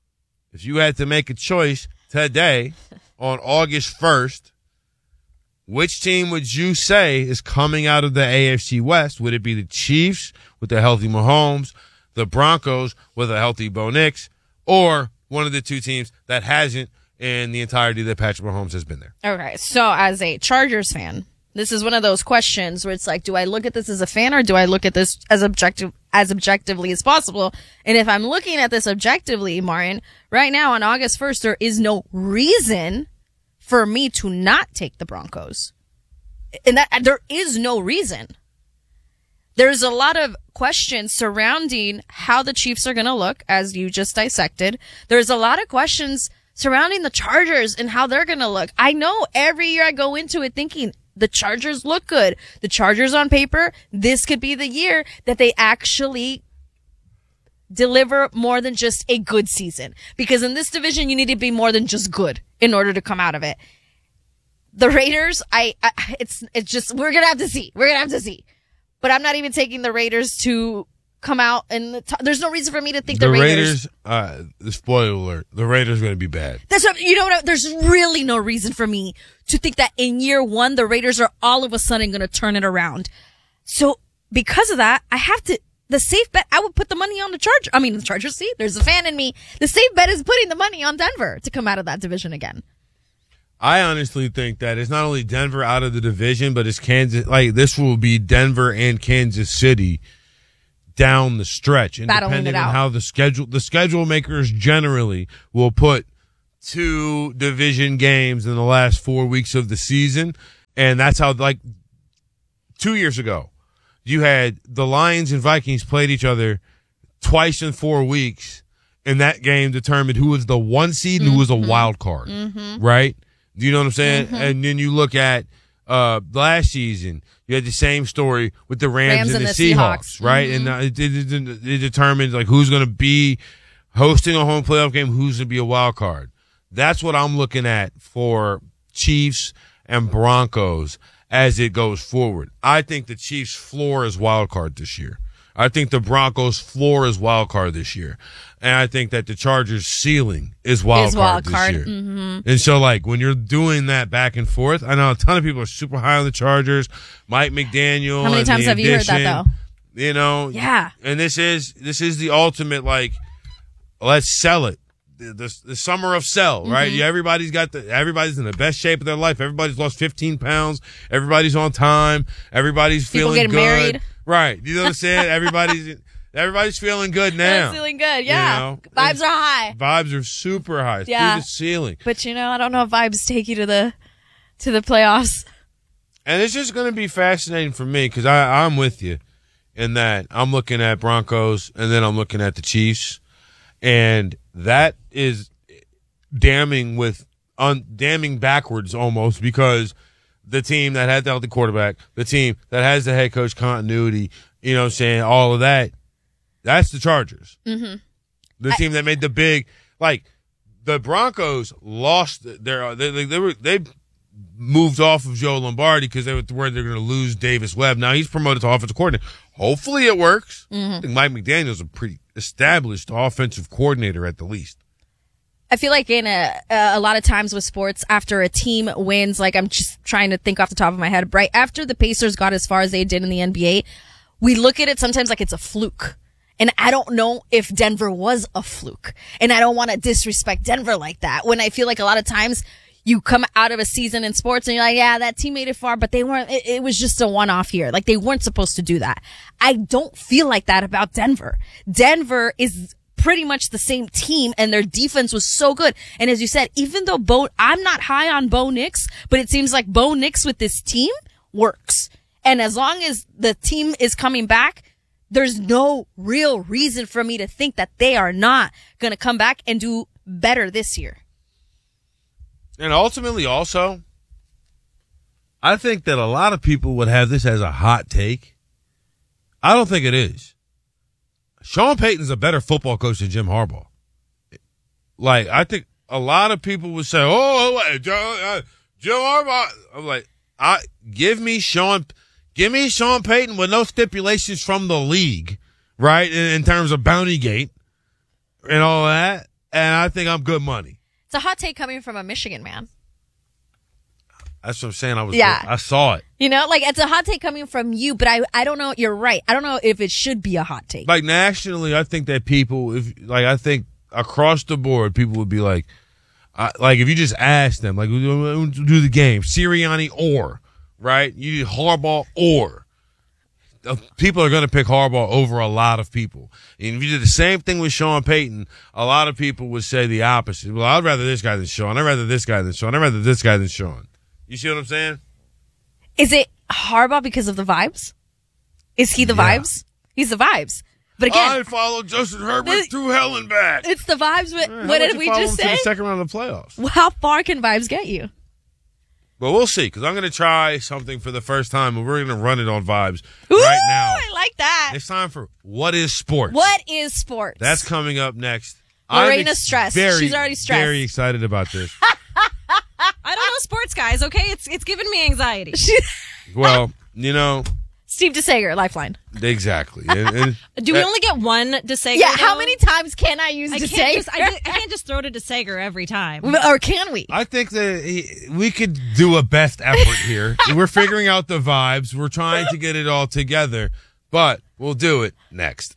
S1: If you had to make a choice today on August first, which team would you say is coming out of the A F C West? Would it be the Chiefs with the healthy Mahomes, the Broncos with a healthy Bo Nix, or one of the two teams that hasn't in the entirety that Patrick Mahomes has been there?
S2: Okay, so as a Chargers fan, this is one of those questions where it's like, do I look at this as a fan or do I look at this as objective, as objectively as possible? And if I'm looking at this objectively, Martin, right now on August first, there is no reason for me to not take the Broncos. And that there is no reason. There's a lot of questions surrounding how the Chiefs are going to look, as you just dissected. There's a lot of questions surrounding the Chargers and how they're going to look. I know every year I go into it thinking, the Chargers look good. The Chargers on paper, this could be the year that they actually deliver more than just a good season. Because in this division, you need to be more than just good in order to come out of it. The Raiders, I, I it's, it's just, we're going to have to see. We're going to have to see. But I'm not even taking the Raiders to come out and the top. There's no reason for me to think the,
S1: The
S2: Raiders.
S1: Raiders, uh, the spoiler alert, the Raiders are going to be bad.
S2: That's what, you know what? There's really no reason for me to think that in year one, the Raiders are all of a sudden going to turn it around. So because of that, I have to the safe bet, I would put the money on the Chargers. I mean, the Chargers, see, there's a fan in me. The safe bet is putting the money on Denver to come out of that division again.
S1: I honestly think that it's not only Denver out of the division, but it's Kansas. Like, this will be Denver and Kansas City down the stretch. And
S2: battling
S1: depending
S2: it out.
S1: on how the schedule, the schedule makers generally will put two division games in the last four weeks of the season. And that's how, like, two years ago, you had the Lions and Vikings played each other twice in four weeks. And that game determined who was the one seed and
S2: Mm-hmm.
S1: who was a wild card,
S2: Mm-hmm.
S1: right? Do you know what I'm saying?
S2: Mm-hmm.
S1: And then you look at uh, last season, you had the same story with the Rams,
S2: Rams
S1: and,
S2: and
S1: the,
S2: the
S1: Seahawks,
S2: Seahawks.
S1: right?
S2: Mhm.
S1: And uh, it, it, it, it determines like who's going to be hosting a home playoff game, who's going to be a wild card. That's what I'm looking at for Chiefs and Broncos as it goes forward. I think the Chiefs' floor is wild card this year. I think the Broncos' floor is wild card this year. And I think that the Chargers' ceiling is wild
S2: Is
S1: card
S2: wild
S1: this
S2: card.
S1: year.
S2: Mhm.
S1: And so, like, when you're doing that back and forth, I know a ton of people are super high on the Chargers. Mike McDaniel.
S2: How many
S1: and
S2: times
S1: the
S2: have you heard that,
S1: addition,
S2: though?
S1: You know?
S2: Yeah.
S1: And this is this is the ultimate, like, let's sell it. The, the, the summer of sell, right?
S2: Mhm.
S1: Yeah, everybody's got the, everybody's in the best shape of their life. Everybody's lost fifteen pounds. Everybody's on time. Everybody's
S2: People
S1: feeling
S2: getting
S1: good.
S2: married.
S1: Right. You know what I'm saying? Everybody's, everybody's feeling good now.
S2: Everyone's feeling good, yeah.
S1: You know?
S2: Vibes
S1: And
S2: are high.
S1: Vibes are super high. It's
S2: Yeah.
S1: through the ceiling.
S2: But, you know, I don't know if vibes take you to the to the playoffs.
S1: And it's just going to be fascinating for me because I'm with you in that I'm looking at Broncos and then I'm looking at the Chiefs. And that is damning with un, damning backwards almost because the team that had the healthy quarterback, the team that has the head coach continuity, you know what I'm saying, all of that, that's the Chargers.
S2: Mm-hmm.
S1: The
S2: I-
S1: team that made the big, like, the Broncos lost their, they, they, they were, they moved off of Joe Lombardi because they were worried they're going to lose Davis Webb. Now he's promoted to offensive coordinator. Hopefully it works.
S2: Mhm.
S1: I think Mike McDaniel's a pretty established offensive coordinator at the least.
S2: I feel like in a a lot of times with sports, after a team wins, like I'm just trying to think off the top of my head, right after the Pacers got as far as they did in the N B A, we look at it sometimes like it's a fluke. And I don't know if Denver was a fluke. And I don't want to disrespect Denver like that. When I feel like a lot of times you come out of a season in sports and you're like, yeah, that team made it far, but they weren't, it, it was just a one-off year. Like they weren't supposed to do that. I don't feel like that about Denver. Denver is pretty much the same team and their defense was so good. And as you said, even though Bo, I'm not high on Bo Nix, but it seems like Bo Nix with this team works. And as long as the team is coming back, there's no real reason for me to think that they are not going to come back and do better this year.
S1: And ultimately also, I think that a lot of people would have this as a hot take. I don't think it is. Sean Payton's a better football coach than Jim Harbaugh. Like, I think a lot of people would say, oh, wait, Joe, uh, Jim Harbaugh. I'm like, I give me Sean, give me Sean Payton with no stipulations from the league, right? In, in terms of Bounty Gate and all that. And I think I'm good money.
S2: It's a hot take coming from a Michigan man.
S1: That's what I'm saying. I was,
S2: Yeah.
S1: I saw it.
S2: You know, like it's a hot take coming from you, but I, I don't know. You're right. I don't know if it should be a hot take.
S1: Like nationally, I think that people, if like, I think across the board, people would be like, I, like if you just ask them, like, do the game, Sirianni or, right? You do Harbaugh or. Uh, People are going to pick Harbaugh over a lot of people. And if you did the same thing with Sean Payton, a lot of people would say the opposite. Well, I'd rather this guy than Sean. I'd rather this guy than Sean. I'd rather this guy than Sean. You see what I'm saying?
S2: Is it Harbaugh because of the vibes? Is he the
S1: Yeah.
S2: vibes? He's the vibes. But again,
S1: I followed Justin Herbert through hell and back.
S2: it's the vibes. But
S1: How
S2: what
S1: about
S2: did
S1: you
S2: we
S1: follow
S2: just
S1: him to
S2: say?
S1: the second round of the playoffs.
S2: Well, how far can vibes get you?
S1: But we'll see, because I'm going to try something for the first time, and we're going to run it on Vibes
S2: Ooh,
S1: right now.
S2: I like that.
S1: It's time for What is Sports?
S2: What is sports?
S1: That's coming up next.
S2: Lorena's
S1: I'm ex-
S2: stressed.
S1: Very,
S2: She's already stressed.
S1: Very excited about this.
S6: I don't know sports, guys. Okay, it's it's giving me anxiety.
S1: Well, you know,
S2: Steve DeSager, Lifeline.
S1: exactly. And, and,
S6: Do we
S1: uh,
S6: only get one DeSager?
S2: Yeah, how
S6: though?
S2: many times can I use
S6: I
S2: DeSager?
S6: can't just I, just- I can't just throw to DeSager every time.
S2: Or can we?
S1: I think that he, we could do a best effort here. We're figuring out the vibes. We're trying to get it all together. but we'll do it next.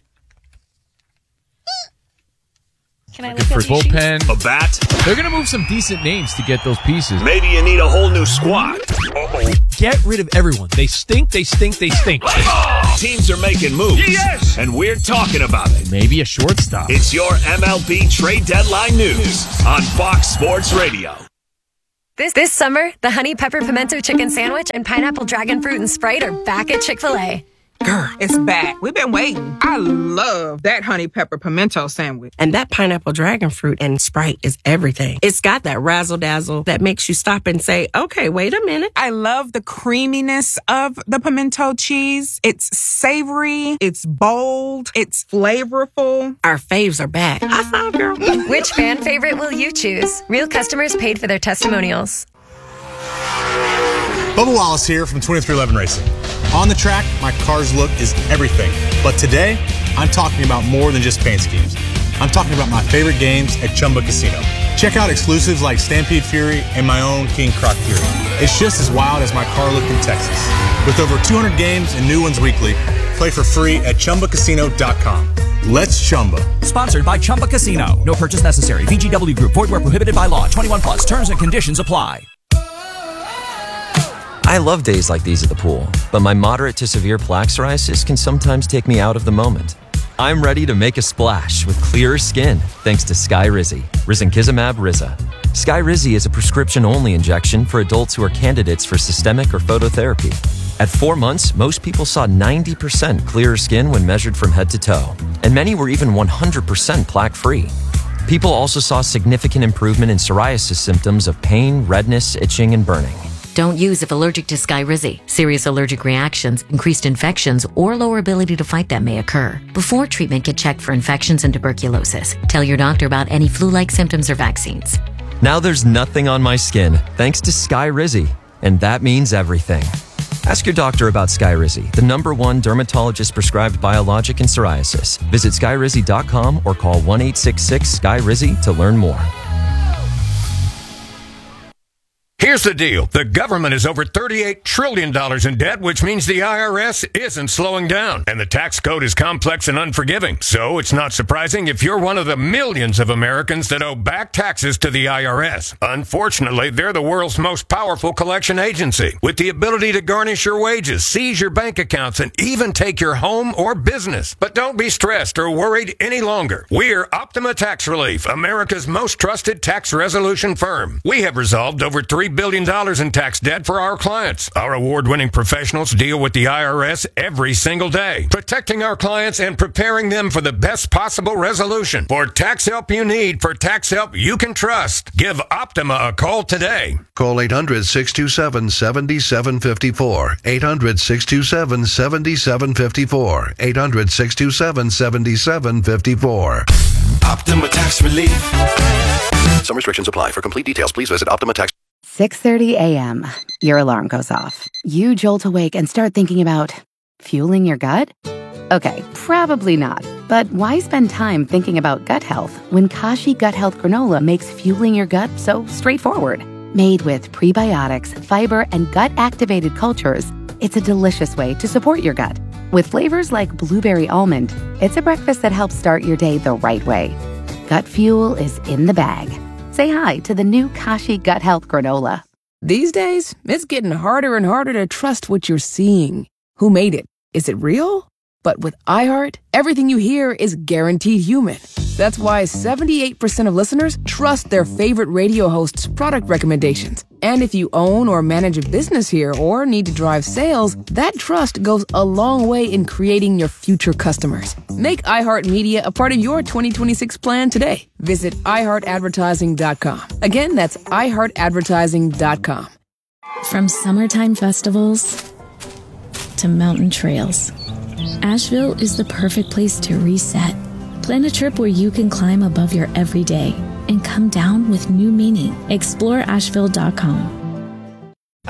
S2: Can I look
S28: For
S2: at these
S28: bullpen,
S4: A bat?
S28: they're going to move some decent names to get those pieces.
S4: Maybe you need a whole new squad. Uh-oh.
S28: Get rid of everyone. They stink, they stink, they stink.
S4: Teams are making moves. Yes! And we're talking about it.
S28: Maybe a shortstop.
S4: It's your M L B trade deadline news on Fox Sports Radio.
S7: This this summer, the Honey Pepper Pimento Chicken Sandwich and Pineapple Dragon Fruit and Sprite are back at Chick-fil-A.
S8: Girl, it's back. We've been waiting. I love that honey pepper pimento sandwich.
S10: And that pineapple dragon fruit and Sprite is everything. It's got that razzle dazzle that makes you stop and say, okay, wait a minute.
S8: I love the creaminess of the pimento cheese. It's savory. It's bold. It's flavorful.
S10: Our faves are back. High five, girl.
S7: Which fan favorite will you choose? Real customers paid for their testimonials.
S11: Bubba Wallace here from twenty-three eleven Racing. On the track, my car's look is everything. But today, I'm talking about more than just paint schemes. I'm talking about my favorite games at Chumba Casino. Check out exclusives like Stampede Fury and my own King Croc Fury. It's just as wild as my car look in Texas. With over two hundred games and new ones weekly, play for free at Chumba Casino dot com. Let's Chumba.
S12: Sponsored by Chumba Casino. No purchase necessary. V G W Group. Void where prohibited by law. twenty-one plus. Terms and conditions apply.
S13: I love days like these at the pool, but my moderate to severe plaque psoriasis can sometimes take me out of the moment. I'm ready to make a splash with clearer skin thanks to Skyrizi, Risankizumab Riza. Skyrizi is a prescription-only injection for adults who are candidates for systemic or phototherapy. At four months, most people saw ninety percent clearer skin when measured from head to toe, and many were even one hundred percent plaque-free. People also saw significant improvement in psoriasis symptoms of pain, redness, itching, and burning.
S14: Don't use if allergic to Skyrizi. Serious allergic reactions, increased infections, or lower ability to fight them may occur. Before treatment, get checked for infections and tuberculosis. Tell your doctor about any flu-like symptoms or vaccines.
S13: Now there's nothing on my skin thanks to Skyrizi, and that means everything. Ask your doctor about Skyrizi, the number one dermatologist-prescribed biologic in psoriasis. Visit skyrizi dot com or call one eight six six Sky Rizi to learn more.
S15: Here's the deal. The government is over thirty-eight trillion dollars in debt, which means the I R S isn't slowing down. And the tax code is complex and unforgiving. So it's not surprising if you're one of the millions of Americans that owe back taxes to the I R S. Unfortunately, they're the world's most powerful collection agency, with the ability to garnish your wages, seize your bank accounts, and even take your home or business. But don't be stressed or worried any longer. We're Optima Tax Relief, America's most trusted tax resolution firm. We have resolved over three billion dollars in tax debt for our clients. Our award-winning professionals deal with the I R S every single day, protecting our clients and preparing them for the best possible resolution. For tax help you need, for tax help you can trust, give Optima a call today.
S16: Call eight hundred, six two seven, seven seven five four. eight hundred, six two seven, seven seven five four. eight hundred, six two seven, seven seven five four.
S31: Optima Tax Relief. Some restrictions apply. For complete details, please visit Optima Tax.
S17: six thirty a.m. Your alarm goes off. You jolt awake and start thinking about fueling your gut? Okay, probably not. But why spend time thinking about gut health when Kashi Gut Health Granola makes fueling your gut so straightforward? Made with prebiotics, fiber, and gut-activated cultures, it's a delicious way to support your gut. With flavors like blueberry almond, it's a breakfast that helps start your day the right way. Gut fuel is in the bag. Say hi to the new Kashi Gut Health Granola.
S18: These days, it's getting harder and harder to trust what you're seeing. Who made it? Is it real? But with iHeart, everything you hear is guaranteed human. That's why seventy-eight percent of listeners trust their favorite radio host's product recommendations. And if you own or manage a business here or need to drive sales, that trust goes a long way in creating your future customers. Make iHeartMedia a part of your twenty twenty-six plan today. Visit i heart advertising dot com. Again, that's i heart advertising dot com.
S20: From summertime festivals to mountain trails, Asheville is the perfect place to reset. Plan a trip where you can climb above your everyday and come down with new meaning. Explore asheville dot com.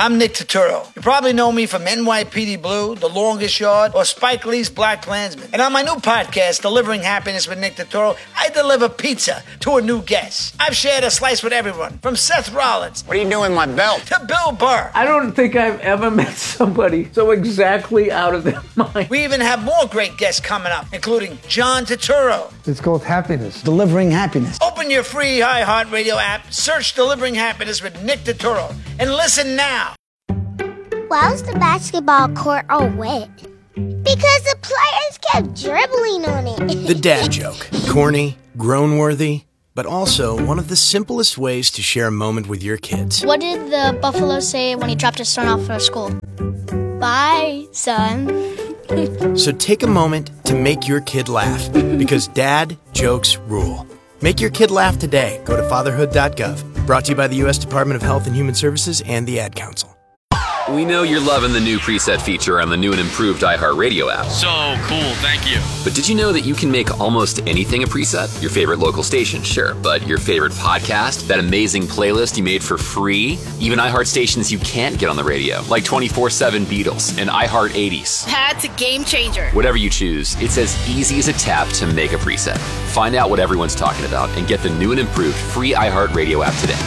S3: I'm Nick Turturro. You probably know me from N Y P D Blue, The Longest Yard, or Spike Lee's Black Klansman. And on my new podcast, Delivering Happiness with Nick Turturro, I deliver pizza to a new guest. I've shared a slice with everyone, from Seth Rollins. What are you doing with my belt? To Bill Burr.
S5: I don't think I've ever met somebody so exactly out of their mind.
S3: We even have more great guests coming up, including John Turturro.
S9: It's called happiness. Delivering happiness.
S3: Open your free iHeartRadio app, search Delivering Happiness with Nick Turturro, and listen now.
S21: Why was the basketball court all wet? Because the players kept dribbling on it.
S22: The dad joke. Corny, groan-worthy, but also one of the simplest ways to share a moment with your kids.
S21: What did the buffalo say when he dropped his son off for school? Bye, son.
S22: So take a moment to make your kid laugh, because dad jokes rule. Make your kid laugh today. Go to fatherhood dot gov. Brought to you by the U S Department of Health and Human Services and the Ad Council.
S23: We know you're loving the new preset feature on the new and improved iHeartRadio app.
S24: So cool, thank you.
S23: But did you know that you can make almost anything a preset? Your favorite local station, sure, but your favorite podcast, that amazing playlist you made for free, even iHeart stations you can't get on the radio, like twenty-four seven Beatles and iHeart eighties.
S21: That's a game changer.
S23: Whatever you choose, it's as easy as a tap to make a preset. Find out what everyone's talking about and get the new and improved free iHeartRadio app today.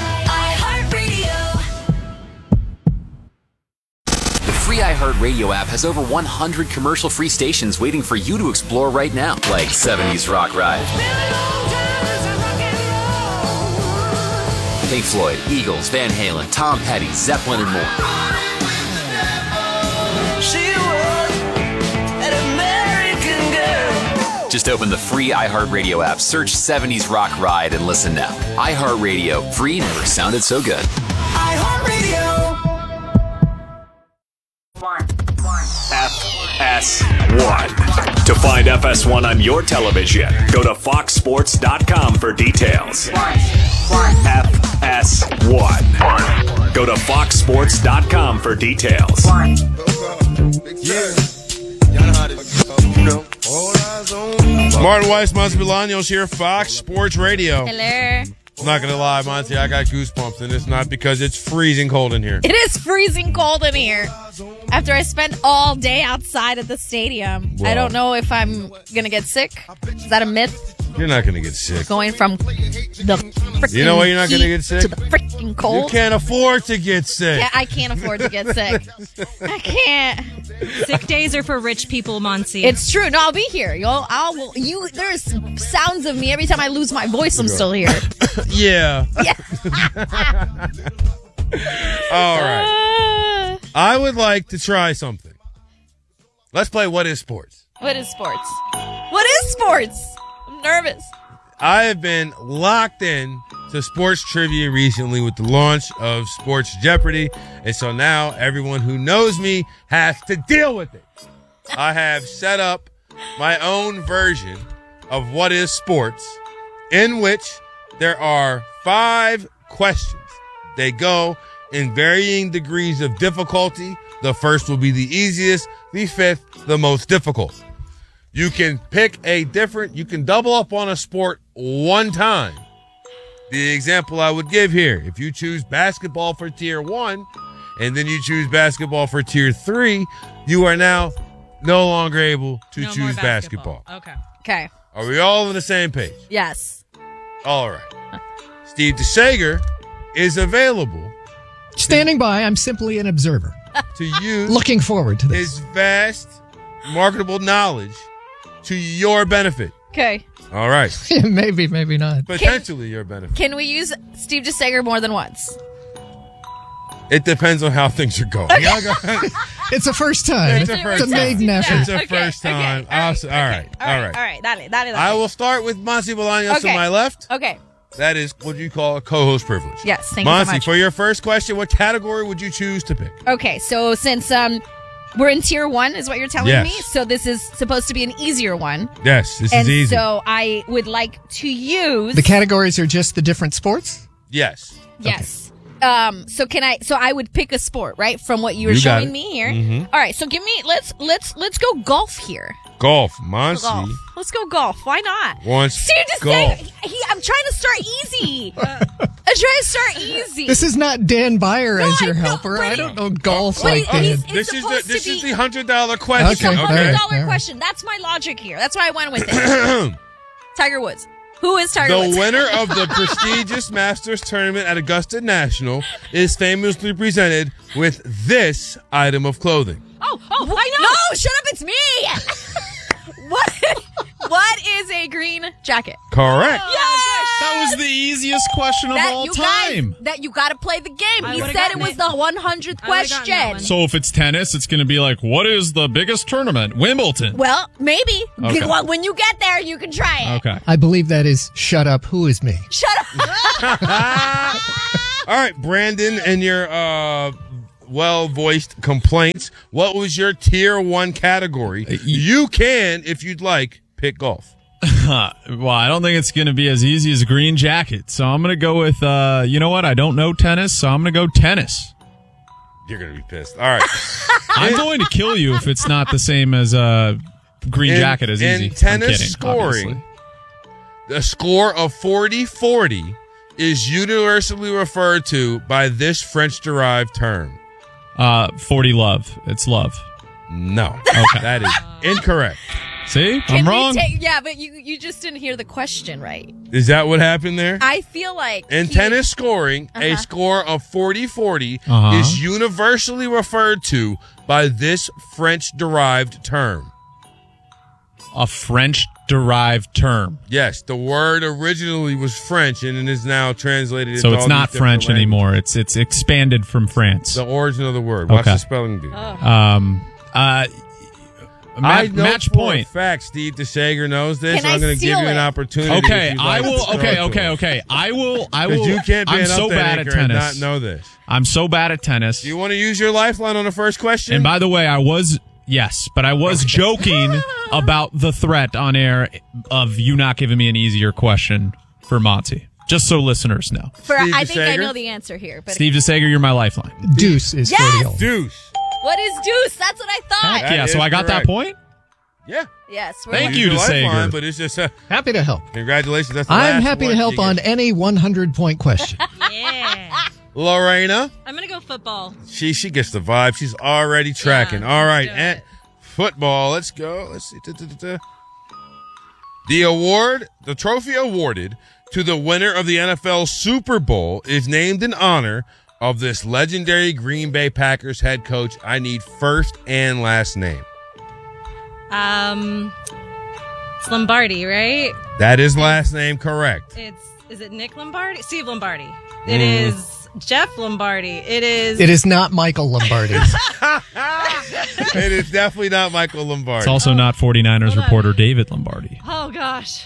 S23: The free iHeartRadio app has over one hundred commercial-free stations waiting for you to explore right now, like seventies Rock Ride, Pink Floyd, Eagles, Van Halen, Tom Petty, Zeppelin, and more. Just open the free iHeartRadio app, search seventies Rock Ride, and listen now. iHeartRadio, free never sounded so good.
S25: iHeartRadio.
S4: F S one. To find F S one on your television, go to fox sports dot com for details. F S one. Go to fox sports dot com for details.
S1: Martin Weiss, Monty Bolaños here, Fox Sports Radio.
S2: Hello.
S1: I'm not going to lie, Monty, I got goosebumps, and it's not because it's freezing cold in here.
S2: It is freezing cold in here. After I spent all day outside at the stadium,
S1: Wow.
S2: I don't know if I'm going to get sick. Is that a myth?
S1: You're not going to get sick.
S2: Going from the freaking
S1: You know why you're not going to
S2: heat
S1: get sick?
S2: to the freaking cold.
S1: You can't afford to get sick.
S2: Yeah, I can't afford to get sick. I can't.
S6: Sick days are for rich people, Monty.
S2: It's true. No, I'll be here. You'll, I'll, you. There's sounds of me every time I lose my voice. I'm still here.
S1: Yeah.
S2: Yeah.
S1: All right. I would like to try something. Let's play What is Sports?
S2: What is sports? What is sports? I'm nervous.
S1: I have been locked in to sports trivia recently with the launch of Sports Jeopardy, and so now everyone who knows me has to deal with it. I have set up my own version of What is Sports, in which there are five questions. They go in varying degrees of difficulty. The first will be the easiest, the fifth, the most difficult. You can pick a different, you can double up on a sport one time. The example I would give here, if you choose basketball for tier one, and then you choose basketball for tier three, you are now no longer able to
S6: No more
S1: choose basketball.
S6: basketball. Okay.
S2: Okay.
S1: Are we all on the same page?
S2: Yes.
S1: All right. Steve DeSager is available.
S32: Standing by, I'm simply an observer.
S1: To use
S32: Looking forward to this.
S1: his vast, marketable knowledge to your benefit.
S2: Okay.
S1: All right.
S32: Maybe, maybe not.
S1: Potentially your benefit.
S2: Can we use Steve DeSager more than once?
S1: It depends on how things are going.
S32: It's a first time.
S1: It's a first
S32: It's a
S1: time.
S32: maiden effort.
S1: It's a first time. I'll s- all right. All right.
S2: All right. Dale, dale, dale.
S1: I will start with Monty Bolaños
S2: Okay.
S1: to my left.
S2: Okay.
S1: That is what you call a co-host privilege.
S2: Yes. Thank you so
S1: Monty,
S2: much.
S1: for your first question, what category would you choose to pick?
S2: Okay. So since um we're in tier one, is what you're telling
S1: Yes.
S2: me. So this is supposed to be an easier one.
S1: Yes, this
S2: and
S1: is easy.
S2: so I would like to use
S32: The categories are just the different sports?
S1: Yes.
S2: Yes. Um. So can I? So I would pick a sport, right, from what you were
S32: You got
S2: showing
S32: it.
S2: me here.
S32: Mhm.
S2: All right. So give me. Let's let's let's go golf here.
S1: Golf. Monty
S2: Golf. Let's go golf. Why not?
S1: wants
S2: Steve, just
S1: golf.
S2: say, he, I'm trying to start easy. I'm trying to start easy.
S32: This is not Dan Byer
S2: No,
S32: as your
S2: I know,
S32: helper.
S2: but
S32: I
S2: it-
S32: don't know golf
S2: but
S32: like
S2: it-
S32: Dan.
S2: he's- it's
S1: This is the
S2: supposed to
S1: this is
S2: be-
S1: the hundred dollar question.
S2: It's a
S32: Okay,
S2: hundred
S32: all
S2: dollar
S32: right.
S2: question. That's my logic here. That's why I went with it. Tiger Woods. Who is Tiger
S1: The
S2: Woods?
S1: winner of the prestigious Masters tournament at Augusta National is famously presented with this item of clothing.
S6: Oh, oh, I know.
S2: No, shut up. It's me. What? What is a green jacket?
S1: Correct.
S7: That was the easiest question of
S2: That
S7: all
S2: you
S7: time.
S2: Guys, that you got to play the game.
S6: I
S2: He
S6: would've
S2: said it
S6: gotten
S2: was
S6: it.
S2: the one hundredth
S6: I would've gotten that
S2: question.
S6: one.
S7: So if it's tennis, it's going to be like, what is the biggest tournament? Wimbledon.
S2: Well, maybe.
S7: Okay.
S2: Well, when you get there, you can try it.
S7: Okay.
S32: I believe that is shut up. Who is me?
S2: Shut up.
S1: All right, Brandon, and your uh, well-voiced complaints. What was your tier one category? You can, if you'd like, pick golf.
S7: Well, I don't think it's going to be as easy as green jacket. So I'm going to go with, uh, you know what? I don't know tennis, so I'm going to go tennis.
S1: You're going to be pissed. All right.
S7: I'm going to kill you if it's not the same as uh, green
S1: In-
S7: jacket is
S1: in
S7: easy. I'm
S1: tennis
S7: kidding,
S1: scoring,
S7: obviously.
S1: the score of forty forty is universally referred to by this French-derived term.
S7: Uh, forty love. It's love.
S1: No.
S7: Okay.
S1: That is incorrect.
S7: See?
S2: Can
S7: I'm
S2: we
S7: wrong.
S2: take- yeah, but you you just didn't hear the question right.
S1: Is that what happened there?
S2: I feel like
S1: In
S2: he-
S1: tennis scoring, a
S2: Uh-huh.
S1: score of forty forty
S7: Uh-huh.
S1: is universally referred to by this French-derived term.
S7: A French-derived term.
S1: Yes, the word originally was French and it is now translated
S7: So
S1: into
S7: it's
S1: all
S7: not
S1: these different
S7: French anymore. It's it's expanded from France.
S1: The origin of the word. What's
S7: Okay.
S1: the spelling bee?
S7: Um. Uh. Ma-
S1: I know
S7: match
S1: for
S7: point.
S1: a fact Steve DeSager knows this.
S2: Can
S1: I'm
S2: I
S1: going to give
S2: steal
S1: you an
S2: it?
S1: opportunity.
S7: Okay,
S1: if you'd
S7: I
S1: like
S7: will.
S1: to throw
S7: Okay,
S1: it to
S7: okay,
S1: him.
S7: okay. I will. I
S1: 'Cause
S7: will.
S1: you can't be
S7: I'm
S1: an
S7: so
S1: update
S7: bad at
S1: anchor and
S7: tennis.
S1: not know this.
S7: I'm so bad at tennis.
S1: Do you want to use your lifeline on the first question?
S7: And by the way, I was yes, but I was joking about the threat on air of you not giving me an easier question for Monty. Just so listeners know.
S2: For,
S1: Steve
S2: I think I
S1: DeSager?
S2: know the answer here. But
S7: Steve DeSager, you're my lifeline.
S32: Deuce is
S2: Yes!
S32: for the old.
S1: Deuce.
S2: what is deuce? That's what I thought.
S7: Heck yeah!
S1: That
S7: So
S1: is
S7: I got
S1: correct.
S7: that point.
S1: Yeah.
S2: Yes. We're
S7: Thank
S2: like-
S7: you,
S1: Use your lifeline,
S7: DeSager.
S1: but it's just uh,
S32: Happy to help.
S1: congratulations. That's the
S32: I'm
S1: last
S32: happy to
S1: one
S32: help
S1: you
S32: on
S1: get.
S32: any one hundred point question.
S6: Yeah.
S1: Lorena.
S6: I'm going to go football.
S1: She she gets the vibe. She's already tracking.
S6: Yeah,
S1: All right,
S6: let's do
S1: and
S6: it.
S1: football. Let's go. Let's see. Da-da-da-da. The award, the trophy awarded to the winner of the N F L Super Bowl is named in honor of this legendary Green Bay Packers head coach. I need first and last name.
S6: Um, it's Lombardi, right?
S1: That is last name correct.
S6: It's is it Nick Lombardi? Steve Lombardi. It
S1: Mm.
S6: is Jeff Lombardi. It is.
S32: It is not Michael Lombardi.
S1: It is definitely not Michael Lombardi.
S7: It's also not 49ers
S6: Hold on.
S7: reporter David Lombardi.
S6: Oh gosh.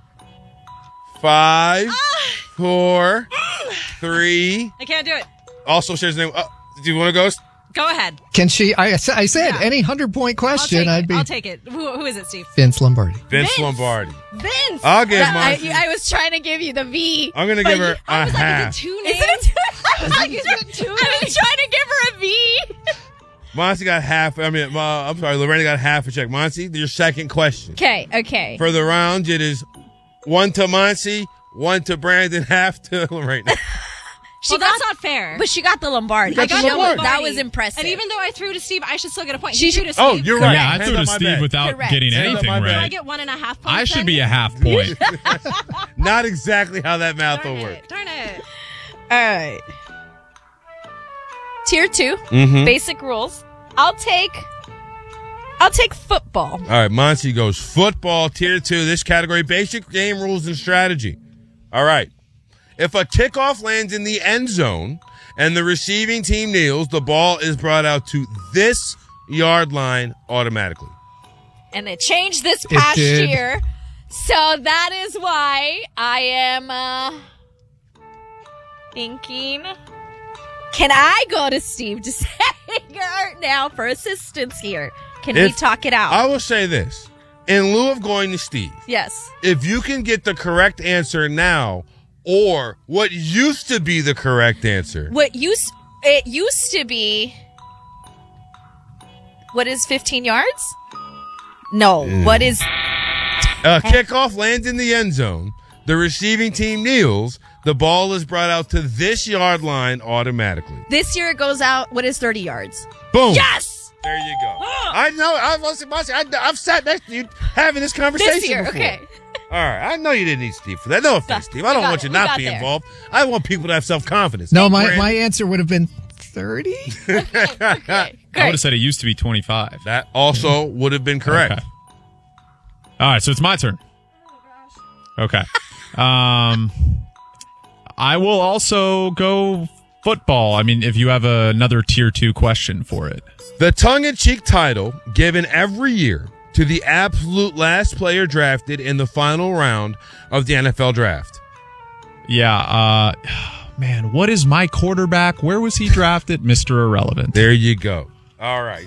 S1: Five, four, three.
S6: I can't do it.
S1: Also shares his name. Uh, do you want to go?
S6: Go ahead.
S32: Can she? I, I said
S6: Yeah.
S32: any hundred point
S6: I'll
S32: question,
S6: take
S32: I'd
S6: it.
S32: be
S6: I'll take it. Who, who is it, Steve?
S32: Vince Lombardi.
S1: Vince,
S6: Vince.
S1: Lombardi.
S6: Vince.
S1: I'll give
S2: I,
S1: Monty.
S2: I was trying to give you the V.
S1: I'm going to
S2: but
S1: give her
S2: you-
S1: a
S6: I was like,
S1: half.
S6: is it two
S2: Is
S6: names?
S2: it?
S6: I was like, is it two
S2: I was
S6: names?
S2: trying to give her a V.
S1: Monty got half. I mean, uh, I'm sorry, Lorena got half a check. Monty, your second question.
S2: Okay. Okay.
S1: For the round, it is one to Monty, one to Brandon, half to Lorena.
S2: She
S6: Well,
S2: got,
S6: that's not fair.
S2: but she got the Lombardi.
S1: got the
S2: That was-
S1: Lombardi.
S2: That was impressive.
S6: And even though I threw to Steve, I should still get a point.
S2: She
S6: He threw
S2: should-
S6: to
S1: Oh,
S6: Steve.
S1: you're right.
S7: Yeah, I
S1: Hands
S7: threw
S1: on
S7: to
S1: my
S7: Steve
S1: bed.
S7: without
S2: Correct.
S7: getting
S1: Hands on
S7: anything
S1: my bed.
S6: Can I
S7: right.
S6: get one and a half points?
S7: I should
S6: then?
S7: be a half point.
S1: Not exactly how that mouth
S6: Darn
S1: will work.
S6: it. Darn it.
S2: All right. Tier 2
S1: Mhm.
S2: basic rules. I'll take. I'll take football.
S1: All right, Monty goes football tier two. This category, basic game rules and strategy. All right. If a kickoff lands in the end zone and the receiving team kneels, the ball is brought out to this yard line automatically.
S2: And it changed this
S32: It
S2: past
S32: did.
S2: year. So that is why I am uh, thinking. Can I go to Steve DeSager now for assistance here? Can we
S1: If-
S2: talk it out?
S1: I will say this. In lieu of going to Steve,
S2: yes.
S1: if you can get the correct answer now or what used to be the correct answer,
S2: What used it used to be. What is fifteen yards? No. What is...
S1: Uh, kickoff lands in the end zone. The receiving team kneels. The ball is brought out to this yard line automatically.
S2: This year it goes out, what is thirty yards?
S1: Boom.
S2: Yes!
S1: There you go. I know. I've, I, I've sat next to you having this conversation
S2: This year,
S1: before.
S2: okay.
S1: All right. I know you didn't need Steve for that. No offense, Steve. I don't
S2: got
S1: want
S2: it.
S1: you
S2: We
S1: not
S2: got
S1: be
S2: there.
S1: involved. I want people to have self-confidence.
S32: No,
S1: Hey,
S32: my,
S1: Brandon.
S32: my answer would have been thirty.
S7: I would have said it used to be twenty-five.
S1: That also would have been correct.
S7: Okay. All right, so it's my turn. Okay. Um, I will also go football. I mean, if you have another tier two question for it.
S1: The tongue-in-cheek title given every year to the absolute last player drafted in the final round of the N F L draft.
S7: Yeah, uh, man, what is my quarterback? Where was he drafted? Mister Irrelevant.
S1: There you go. All right.